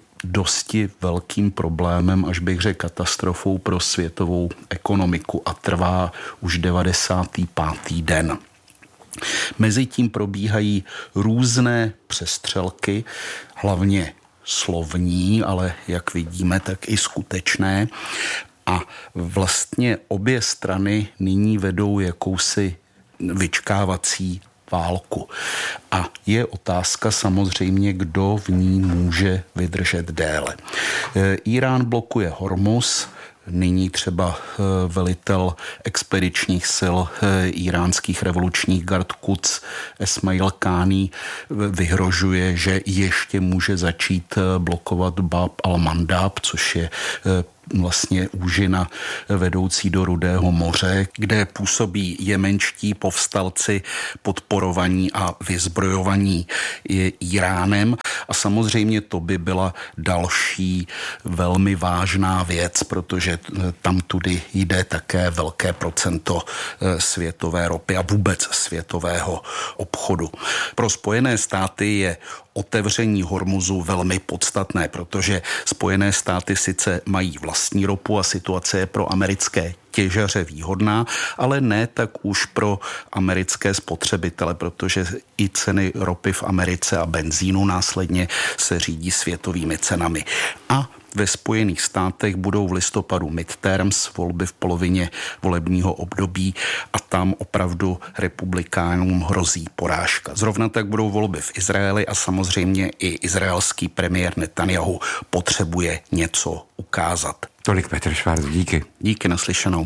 dosti velkým problémem, až bych řekl katastrofou pro světovou ekonomiku a trvá už devadesátý pátý den. Mezitím probíhají různé přestřelky, hlavně slovní, ale jak vidíme, tak i skutečné. A vlastně obě strany nyní vedou jakousi vyčkávací válku. A je otázka samozřejmě, kdo v ní může vydržet déle. Irán blokuje Hormuz, nyní třeba velitel expedičních sil iránských revolučních gard Quds Esmail Káni vyhrožuje, že ještě může začít blokovat Bab al-Mandab, což je vlastně úžina vedoucí do Rudého moře, kde působí jemenští povstalci podporovaní a vyzbrojovaní Iránem. A samozřejmě to by byla další velmi vážná věc, protože tam tudy jde také velké procento světové ropy a vůbec světového obchodu. Pro Spojené státy je otevření Hormuzu velmi podstatné, protože Spojené státy sice mají vlastní ropu a situace je pro americké těžaře výhodná, ale ne tak už pro americké spotřebitele, protože i ceny ropy v Americe a benzínu následně se řídí světovými cenami. A ve Spojených státech budou v listopadu midterms, volby v polovině volebního období a tam opravdu republikánům hrozí porážka. Zrovna tak budou volby v Izraeli a samozřejmě i izraelský premiér Netanjahu potřebuje něco ukázat. Tolik Petr Švárc, díky. Díky, naslyšenou.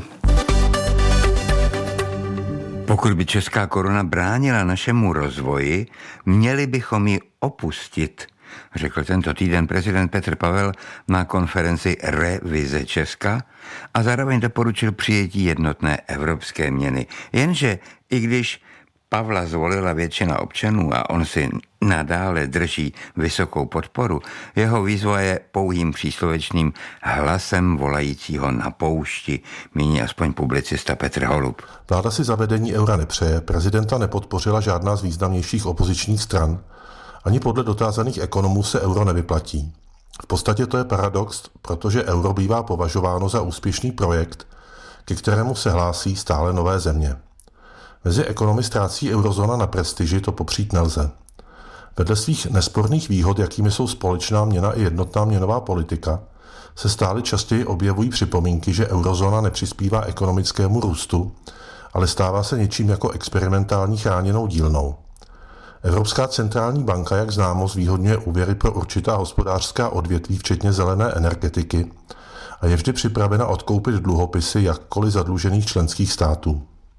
Pokud by česká koruna bránila našemu rozvoji, měli bychom ji opustit, řekl tento týden prezident Petr Pavel na konferenci Revize Česka a zároveň doporučil přijetí jednotné evropské měny. Jenže i když Pavla zvolila většina občanů a on si nadále drží vysokou podporu, jeho výzva je pouhým příslovečným hlasem volajícího na poušti, míní aspoň publicista Petr Holub. Vláda si zavedení eura nepřeje, prezidenta nepodpořila žádná z významnějších opozičních stran, ani podle dotázaných ekonomů se euro nevyplatí. V podstatě to je paradox, protože euro bývá považováno za úspěšný projekt, ke kterému se hlásí stále nové země. Mezi ekonomy ztrácí eurozóna na prestiži, to popřít nelze. Vedle svých nesporných výhod, jakými jsou společná měna i jednotná měnová politika, se stále častěji objevují připomínky, že eurozóna nepřispívá ekonomickému růstu, ale stává se něčím jako experimentální chráněnou dílnou. Evropská centrální banka, jak známo, zvýhodňuje úvěry pro určitá hospodářská odvětví, včetně zelené energetiky, a je vždy připravena odkoupit dluhopisy jakkoliv zadlužených členských států.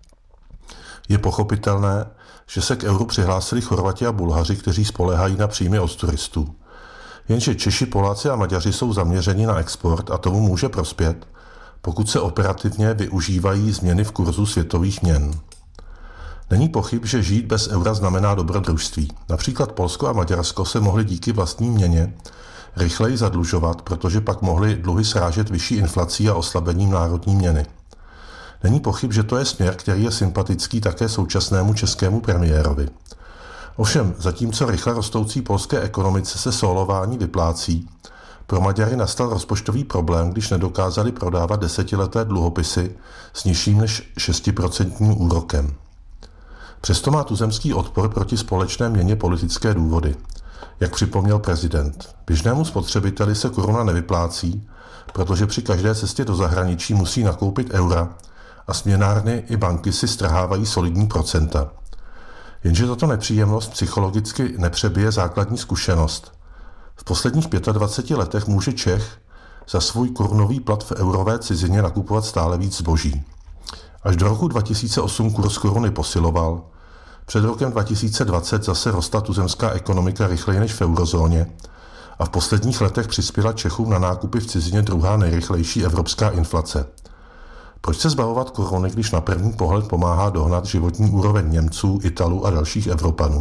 Je pochopitelné, že se k euru přihlásili Chorvati a Bulhaři, kteří spoléhají na příjmy od turistů. Jenže Češi, Poláci a Maďaři jsou zaměřeni na export a tomu může prospět, pokud se operativně využívají změny v kurzu světových měn. Není pochyb, že žít bez eura znamená dobrodružství. Například Polsko a Maďarsko se mohly díky vlastní měně rychleji zadlužovat, protože pak mohly dluhy srážet vyšší inflací a oslabením národní měny. Není pochyb, že to je směr, který je sympatický také současnému českému premiérovi. Ovšem, zatímco rychle rostoucí polské ekonomice se solování vyplácí, pro Maďary nastal rozpočtový problém, když nedokázali prodávat desetileté dluhopisy s nižším než šestiprocentním úrokem. Přesto má tuzemský odpor proti společné měně politické důvody. Jak připomněl prezident, běžnému spotřebiteli se koruna nevyplácí, protože při každé cestě do zahraničí musí nakoupit eura a směnárny i banky si strhávají solidní procenta. Jenže tato nepříjemnost psychologicky nepřebije základní zkušenost. V posledních dvaceti pěti letech může Čech za svůj korunový plat v eurové cizině nakupovat stále víc zboží. Až do roku dva tisíce osm kurz koruny posiloval, před rokem dva tisíce dvacet zase rostla tuzemská ekonomika rychleji než v eurozóně a v posledních letech přispěla Čechům na nákupy v cizině druhá nejrychlejší evropská inflace. Proč se zbavovat koruny, když na první pohled pomáhá dohnat životní úroveň Němců, Italů a dalších Evropanů?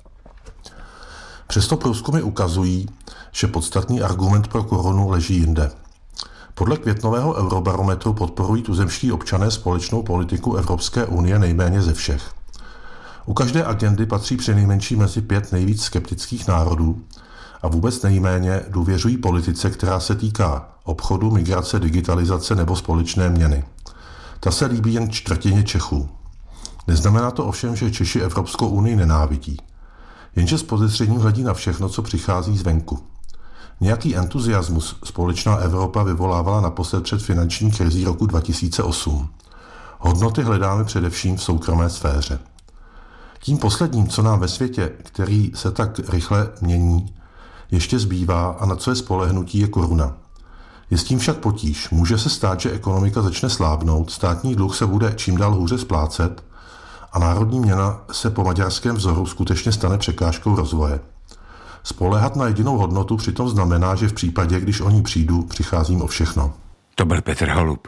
Přesto průzkumy ukazují, že podstatný argument pro korunu leží jinde. Podle květnového eurobarometru podporují tuzemští občané společnou politiku Evropské unie nejméně ze všech. U každé agendy patří přinejmenším mezi pět nejvíc skeptických národů a vůbec nejméně důvěřují politice, která se týká obchodu, migrace, digitalizace nebo společné měny. Ta se líbí jen čtvrtině Čechů. Neznamená to ovšem, že Češi Evropskou unii nenávidí. Jenže s podezřením hledí na všechno, co přichází zvenku. Nějaký entuziasmus společná Evropa vyvolávala naposled před finanční krizí roku dva tisíce osm. Hodnoty hledáme především v soukromé sféře. Tím posledním, co nám ve světě, který se tak rychle mění, ještě zbývá a na co je spolehnutí, je koruna. Je s tím však potíž. Může se stát, že ekonomika začne slábnout, státní dluh se bude čím dál hůře splácet a národní měna se po maďarském vzoru skutečně stane překážkou rozvoje. Spoléhat na jedinou hodnotu přitom znamená, že v případě, když o ní přijdu, přicházím o všechno. To byl Petr Holub.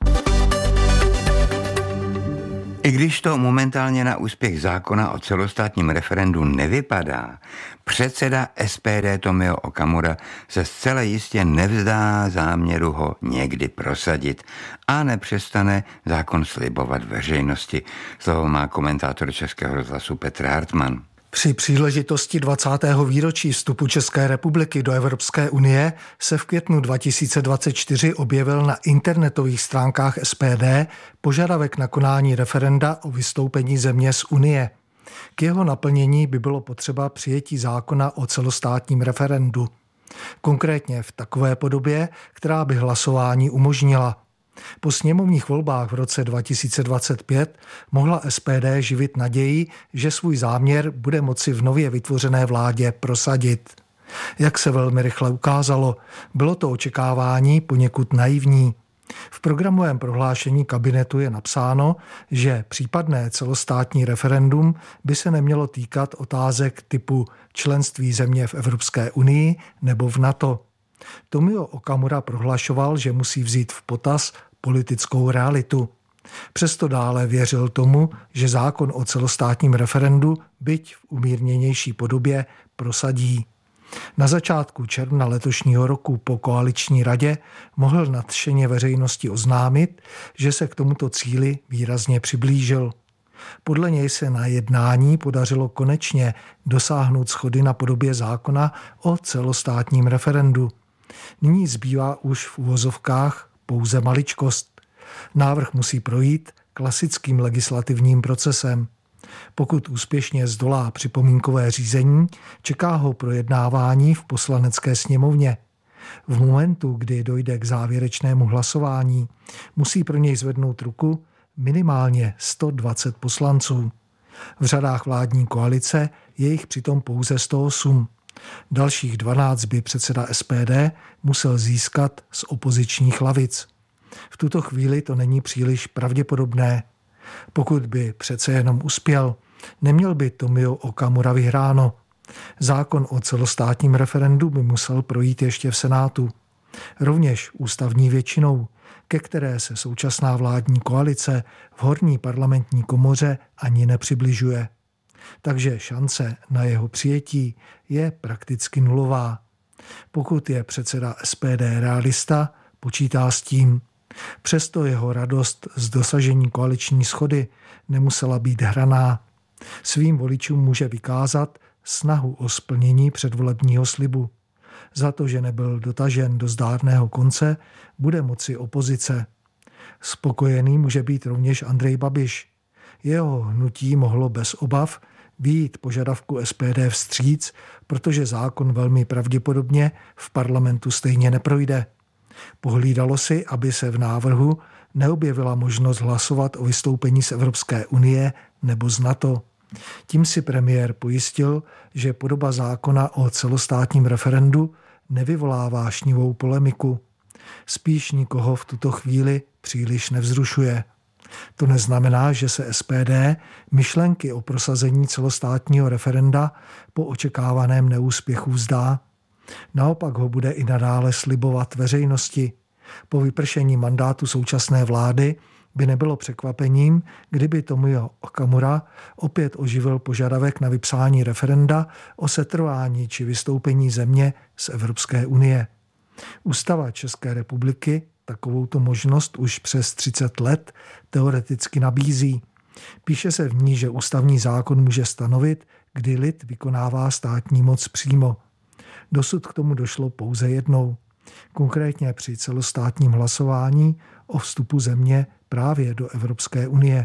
I když to momentálně na úspěch zákona o celostátním referendu nevypadá, předseda S P D Tomio Okamura se zcela jistě nevzdá záměru ho někdy prosadit a nepřestane zákon slibovat veřejnosti. Slovo má komentátor Českého rozhlasu Petr Hartmann. Při příležitosti dvacátého výročí vstupu České republiky do Evropské unie se v květnu dva tisíce dvacet čtyři objevil na internetových stránkách S P D požadavek na konání referenda o vystoupení země z Unie. K jeho naplnění by bylo potřeba přijetí zákona o celostátním referendu. Konkrétně v takové podobě, která by hlasování umožnila. Po sněmovních volbách v roce dva tisíce dvacet pět mohla S P D živit naději, že svůj záměr bude moci v nově vytvořené vládě prosadit. Jak se velmi rychle ukázalo, bylo to očekávání poněkud naivní. V programovém prohlášení kabinetu je napsáno, že případné celostátní referendum by se nemělo týkat otázek typu členství země v Evropské unii nebo v NATO. Tomio Okamura prohlašoval, že musí vzít v potaz politickou realitu. Přesto dále věřil tomu, že zákon o celostátním referendu, byť v umírněnější podobě, prosadí. Na začátku června letošního roku po koaliční radě mohl nadšeně veřejnosti oznámit, že se k tomuto cíli výrazně přiblížil. Podle něj se na jednání podařilo konečně dosáhnout shody na podobě zákona o celostátním referendu. Nyní zbývá už v uvozovkách pouze maličkost. Návrh musí projít klasickým legislativním procesem. Pokud úspěšně zdolá připomínkové řízení, čeká ho projednávání v poslanecké sněmovně. V momentu, kdy dojde k závěrečnému hlasování, musí pro něj zvednout ruku minimálně sto dvacet poslanců. V řadách vládní koalice je jich přitom pouze sto osm. Dalších dvanáct by předseda S P D musel získat z opozičních lavic. V tuto chvíli to není příliš pravděpodobné. Pokud by přece jenom uspěl, neměl by Tomio Okamura vyhráno. Zákon o celostátním referendu by musel projít ještě v Senátu. Rovněž ústavní většinou, ke které se současná vládní koalice v horní parlamentní komoře ani nepřibližuje. Takže šance na jeho přijetí je prakticky nulová. Pokud je předseda S P D realista, počítá s tím. Přesto jeho radost z dosažení koaliční shody nemusela být hraná. Svým voličům může vykázat snahu o splnění předvolebního slibu. Za to, že nebyl dotažen do zdárného konce, bude moci opozice. Spokojený může být rovněž Andrej Babiš. Jeho hnutí mohlo bez obav vyjít požadavku S P D vstříc, protože zákon velmi pravděpodobně v parlamentu stejně neprojde. Pohlídalo si, aby se v návrhu neobjevila možnost hlasovat o vystoupení z Evropské unie nebo z NATO. Tím si premiér pojistil, že podoba zákona o celostátním referendu nevyvolá vášnivou polemiku. Spíš nikoho v tuto chvíli příliš nevzrušuje. To neznamená, že se S P D myšlenky o prosazení celostátního referenda po očekávaném neúspěchu vzdá. Naopak ho bude i nadále slibovat veřejnosti. Po vypršení mandátu současné vlády by nebylo překvapením, kdyby Tomio Okamura opět oživil požadavek na vypsání referenda o setrvání či vystoupení země z Evropské unie. Ústava České republiky takovouto možnost už přes třicet let teoreticky nabízí. Píše se v ní, že ústavní zákon může stanovit, kdy lid vykonává státní moc přímo. Dosud k tomu došlo pouze jednou. Konkrétně při celostátním hlasování o vstupu země právě do Evropské unie.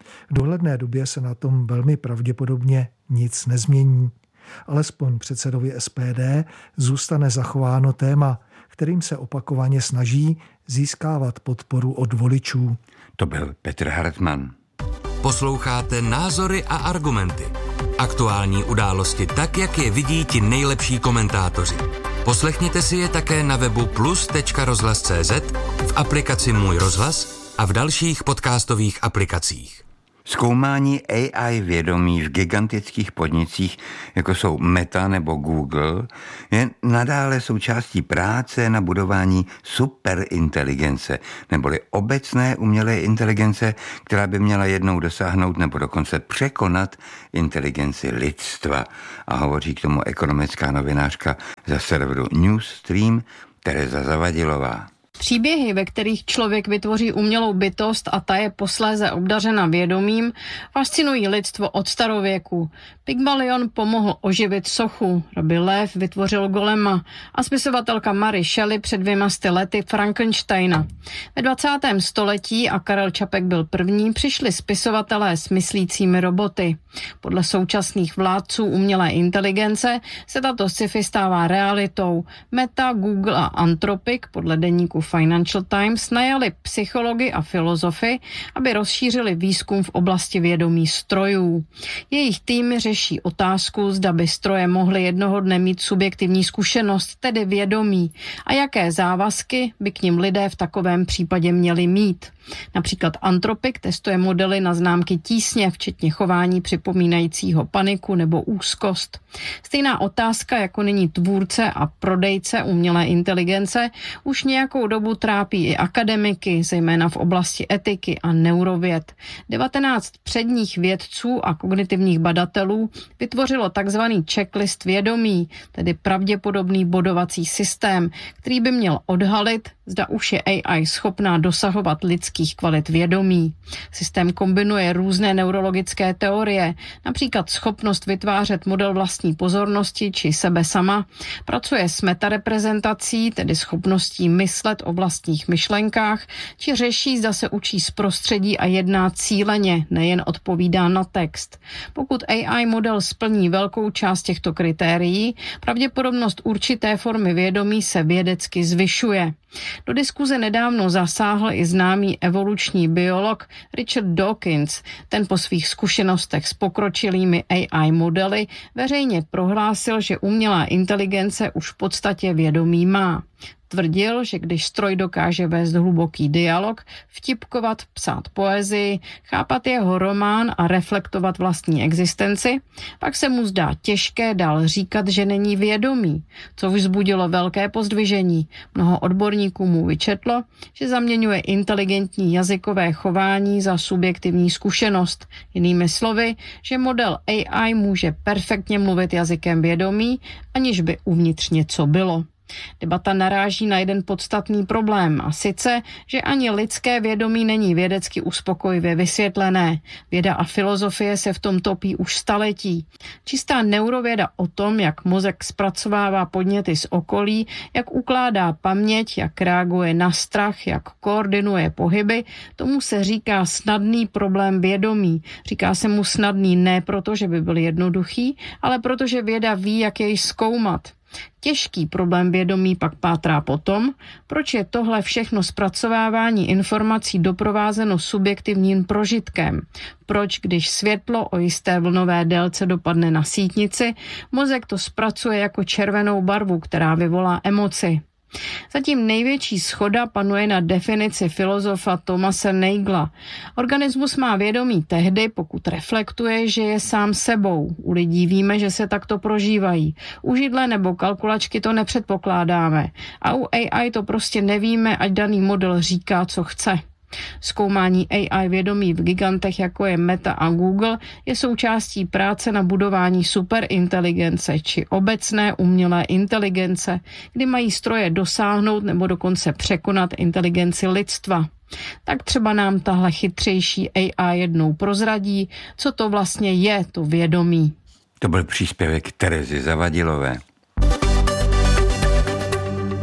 V dohledné době se na tom velmi pravděpodobně nic nezmění. Alespoň předsedovi S P D zůstane zachováno téma, kterým se opakovaně snaží získávat podporu od voličů. To byl Petr Hartmann. Posloucháte Názory a argumenty. Aktuální události tak, jak je vidí ti nejlepší komentátoři. Poslechněte si je také na webu plus tečka rozhlas tečka cé zet, v aplikaci Můj rozhlas a v dalších podcastových aplikacích. Zkoumání A I vědomí v gigantických podnicích, jako jsou Meta nebo Google, je nadále součástí práce na budování superinteligence, neboli obecné umělé inteligence, která by měla jednou dosáhnout nebo dokonce překonat inteligenci lidstva. A hovoří k tomu ekonomická novinářka za serveru Newsstream Tereza Zavadilová. Příběhy, ve kterých člověk vytvoří umělou bytost a ta je posléze obdařena vědomím, fascinují lidstvo od starověku. Pygmalion pomohl oživit sochu, Rabbi Lev vytvořil golema a spisovatelka Mary Shelley před dvěma sty lety Frankensteina. Ve dvacátém století, a Karel Čapek byl první, přišli spisovatelé s myslícími roboty. Podle současných vládců umělé inteligence se tato sci-fi stává realitou. Meta, Google a Anthropic podle deníku Financial Times najali psychology a filozofy, aby rozšířili výzkum v oblasti vědomí strojů. Jejich týmy řeší otázku, zda by stroje mohly jednoho dne mít subjektivní zkušenost, tedy vědomí, a jaké závazky by k nim lidé v takovém případě měli mít. Například Anthropic testuje modely na známky tísně, včetně chování připomínajícího paniku nebo úzkost. Stejná otázka, jako nyní tvůrce a prodejce umělé inteligence, už nějakou dobu trápí i akademiky, zejména v oblasti etiky a neurověd. devatenáct předních vědců a kognitivních badatelů vytvořilo takzvaný checklist vědomí, tedy pravděpodobný bodovací systém, který by měl odhalit, zda už je A I schopná dosahovat lidských kvalit vědomí. Systém kombinuje různé neurologické teorie, například schopnost vytvářet model vlastní pozornosti či sebe sama, pracuje s metareprezentací, tedy schopností myslet o vlastních myšlenkách, či řeší, zda se učí z prostředí a jedná cíleně, nejen odpovídá na text. Pokud A I model splní velkou část těchto kritérií, pravděpodobnost určité formy vědomí se vědecky zvyšuje. Do diskuze nedávno zasáhl i známý evoluční biolog Richard Dawkins. Ten po svých zkušenostech s pokročilými A I modely veřejně prohlásil, že umělá inteligence už v podstatě vědomí má. Tvrdil, že když stroj dokáže vést hluboký dialog, vtipkovat, psát poezii, chápat jeho román a reflektovat vlastní existenci, pak se mu zdá těžké dál říkat, že není vědomý, co vzbudilo velké pozdvižení. Mnoho odborníků mu vyčetlo, že zaměňuje inteligentní jazykové chování za subjektivní zkušenost. Jinými slovy, že model A I může perfektně mluvit jazykem vědomí, aniž by uvnitř něco bylo. Debata naráží na jeden podstatný problém, a sice, že ani lidské vědomí není vědecky uspokojivě vysvětlené. Věda a filozofie se v tom topí už staletí. Čistá neurověda o tom, jak mozek zpracovává podněty z okolí, jak ukládá paměť, jak reaguje na strach, jak koordinuje pohyby, tomu se říká snadný problém vědomí. Říká se mu snadný ne proto, že by byl jednoduchý, ale protože věda ví, jak jej zkoumat. Těžký problém vědomí pak pátrá po tom, proč je tohle všechno zpracovávání informací doprovázeno subjektivním prožitkem. Proč, když světlo o jisté vlnové délce dopadne na sítnici, mozek to zpracuje jako červenou barvu, která vyvolá emoci. Zatím největší shoda panuje na definici filozofa Thomase Nagela. Organismus má vědomí tehdy, pokud reflektuje, že je sám sebou. U lidí víme, že se takto prožívají. U židle nebo kalkulačky to nepředpokládáme. A u A I to prostě nevíme, ať daný model říká, co chce. Zkoumání A I vědomí v gigantech, jako je Meta a Google, je součástí práce na budování superinteligence či obecné umělé inteligence, kdy mají stroje dosáhnout nebo dokonce překonat inteligenci lidstva. Tak třeba nám tahle chytřejší A I jednou prozradí, co to vlastně je to vědomí. To byl příspěvek Terezy Zavadilové.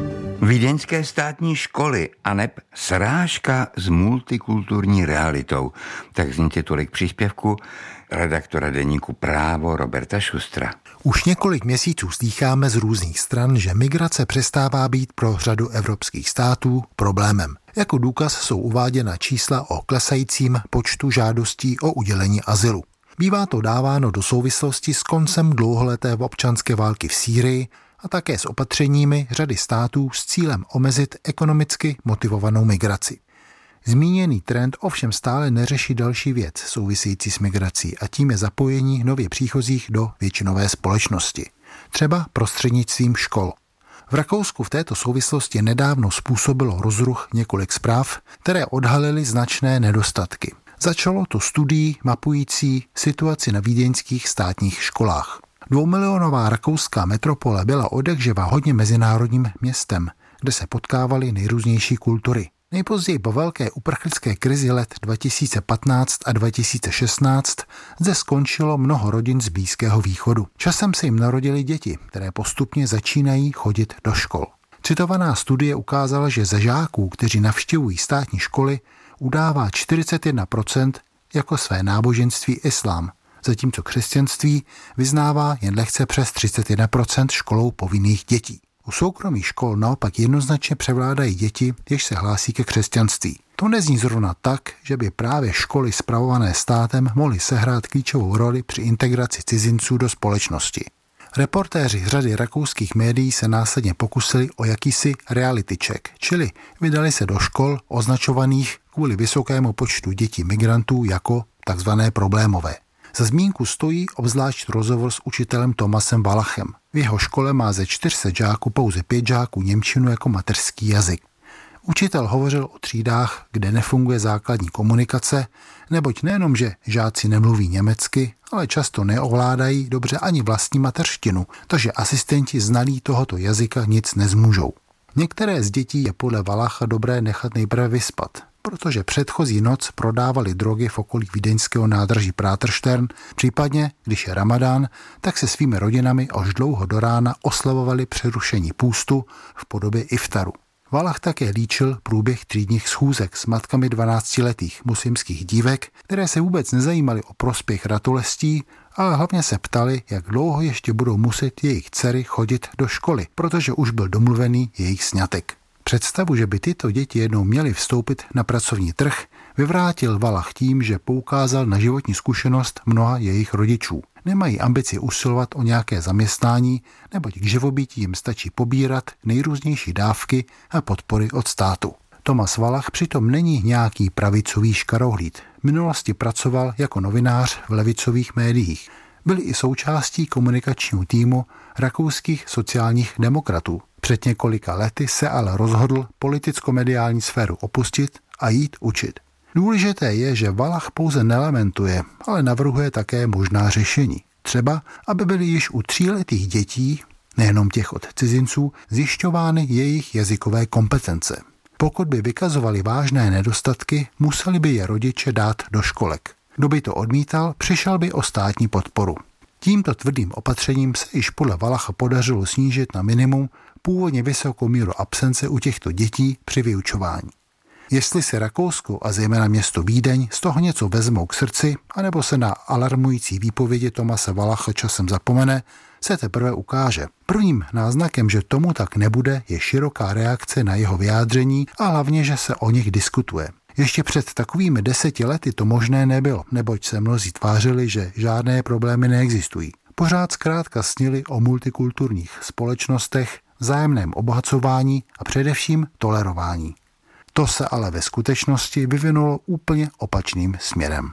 Vídeňské státní školy aneb srážka s multikulturní realitou. Tak zní titulik příspěvku redaktora deníku Právo Roberta Šustra. Už několik měsíců slýcháme z různých stran, že migrace přestává být pro řadu evropských států problémem. Jako důkaz jsou uváděna čísla o klesajícím počtu žádostí o udělení azylu. Bývá to dáváno do souvislosti s koncem dlouholeté občanské války v Sýrii a také s opatřeními řady států s cílem omezit ekonomicky motivovanou migraci. Zmíněný trend ovšem stále neřeší další věc související s migrací a tím je zapojení nově příchozích do většinové společnosti, třeba prostřednictvím škol. V Rakousku v této souvislosti nedávno způsobilo rozruch několik zpráv, které odhalily značné nedostatky. Začalo to studií mapující situaci na vídeňských státních školách. Dvoumilionová rakouská metropole byla odjakživa hodně mezinárodním městem, kde se potkávaly nejrůznější kultury. Nejpozději po velké uprchlické krizi let dva tisíce patnáct a dva tisíce šestnáct zde skončilo mnoho rodin z Blízkého východu. Časem se jim narodily děti, které postupně začínají chodit do škol. Citovaná studie ukázala, že ze žáků, kteří navštěvují státní školy, udává čtyřicet jedna procent jako své náboženství islám, zatímco křesťanství vyznává jen lehce přes třicet jedna procent školou povinných dětí. U soukromých škol naopak jednoznačně převládají děti, jež se hlásí ke křesťanství. To nezní zrovna tak, že by právě školy spravované státem mohly sehrát klíčovou roli při integraci cizinců do společnosti. Reportéři řady rakouských médií se následně pokusili o jakýsi reality check, čili vydali se do škol označovaných kvůli vysokému počtu dětí migrantů jako takzvané problémové. Za zmínku stojí obzvlášť rozhovor s učitelem Tomasem Valachem. V jeho škole má ze čtyř set žáků pouze pět žáků němčinu jako mateřský jazyk. Učitel hovořil o třídách, kde nefunguje základní komunikace, neboť nejenom, že žáci nemluví německy, ale často neovládají dobře ani vlastní mateřštinu, takže asistenti znalí tohoto jazyka nic nezmůžou. Některé z dětí je podle Valacha dobré nechat nejprve vyspat, protože předchozí noc prodávali drogy v okolí vídeňského nádraží Praterstern, případně, když je Ramadán, tak se svými rodinami až dlouho do rána oslavovali přerušení půstu v podobě iftaru. Valach také líčil průběh třídních schůzek s matkami dvanáctiletých muslimských dívek, které se vůbec nezajímaly o prospěch ratolestí, ale hlavně se ptali, jak dlouho ještě budou muset jejich dcery chodit do školy, protože už byl domluvený jejich sňatek. Představu, že by tyto děti jednou měly vstoupit na pracovní trh, vyvrátil Valach tím, že poukázal na životní zkušenost mnoha jejich rodičů. Nemají ambici usilovat o nějaké zaměstnání, neboť k živobytí jim stačí pobírat nejrůznější dávky a podpory od státu. Tomas Valach přitom není nějaký pravicový škarohlíd. V minulosti pracoval jako novinář v levicových médiích. Byl i součástí komunikačního týmu rakouských sociálních demokratů. Před několika lety se ale rozhodl politicko-mediální sféru opustit a jít učit. Důležité je, že Valach pouze nelamentuje, ale navrhuje také možná řešení. Třeba, aby byly již u tříletých dětí, nejenom těch od cizinců, zjišťovány jejich jazykové kompetence. Pokud by vykazovali vážné nedostatky, museli by je rodiče dát do školek. Kdo by to odmítal, přišel by o státní podporu. Tímto tvrdým opatřením se již podle Valacha podařilo snížit na minimum původně vysokou míru absence u těchto dětí při vyučování. Jestli si Rakousko a zejména město Vídeň z toho něco vezmou k srdci, anebo se na alarmující výpovědi Tomase Valacha časem zapomene, se teprve ukáže. Prvním náznakem, že tomu tak nebude, je široká reakce na jeho vyjádření a hlavně, že se o nich diskutuje. Ještě před takovými deseti lety to možné nebylo, neboť se mnozí tvářili, že žádné problémy neexistují. Pořád zkrátka snili o multikulturních společnostech, vzájemném obohacování a především tolerování. To se ale ve skutečnosti vyvinulo úplně opačným směrem.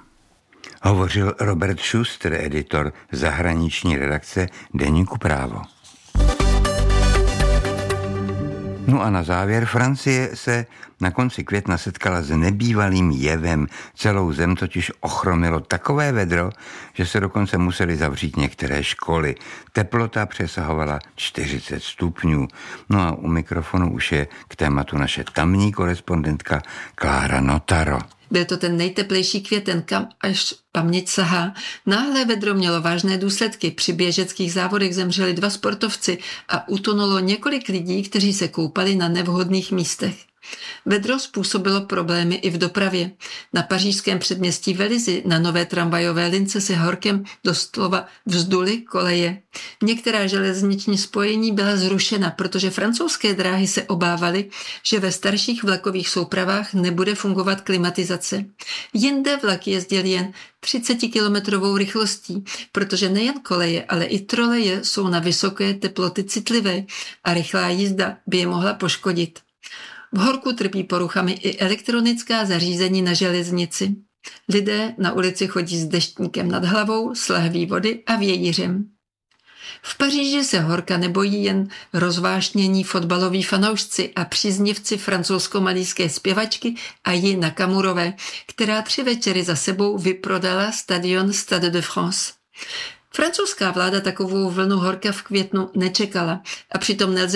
Hovořil Robert Schuster, editor zahraniční redakce deníku Právo. No a na závěr, Francie se na konci května setkala s nebývalým jevem. Celou zem totiž ochromilo takové vedro, že se dokonce museli zavřít některé školy. Teplota přesahovala čtyřicet stupňů. No a u mikrofonu už je k tématu naše tamní korespondentka Klára Notaro. Byl to ten nejteplejší květen, kam až paměť sahá. Náhle vedro mělo vážné důsledky. Při běžeckých závodech zemřeli dva sportovci a utonulo několik lidí, kteří se koupali na nevhodných místech. Vedro způsobilo problémy i v dopravě. Na pařížském předměstí Vélizy na nové tramvajové lince se horkem doslova vzduly koleje. Některá železniční spojení byla zrušena, protože francouzské dráhy se obávaly, že ve starších vlakových soupravách nebude fungovat klimatizace. Jinde vlak jezdil jen třicetikilometrovou rychlostí, protože nejen koleje, ale i troleje jsou na vysoké teploty citlivé a rychlá jízda by je mohla poškodit. V horku trpí poruchami i elektronická zařízení na železnici. Lidé na ulici chodí s deštníkem nad hlavou, s lahví vody a vějířem. V Paříži se horka nebojí jen rozvášnění fotbaloví fanoušci a příznivci francouzsko-malýské zpěvačky Aji Nakamurové, která tři večery za sebou vyprodala stadion Stade de France. Francouzská vláda takovou vlnu horka v květnu nečekala a přitom nelze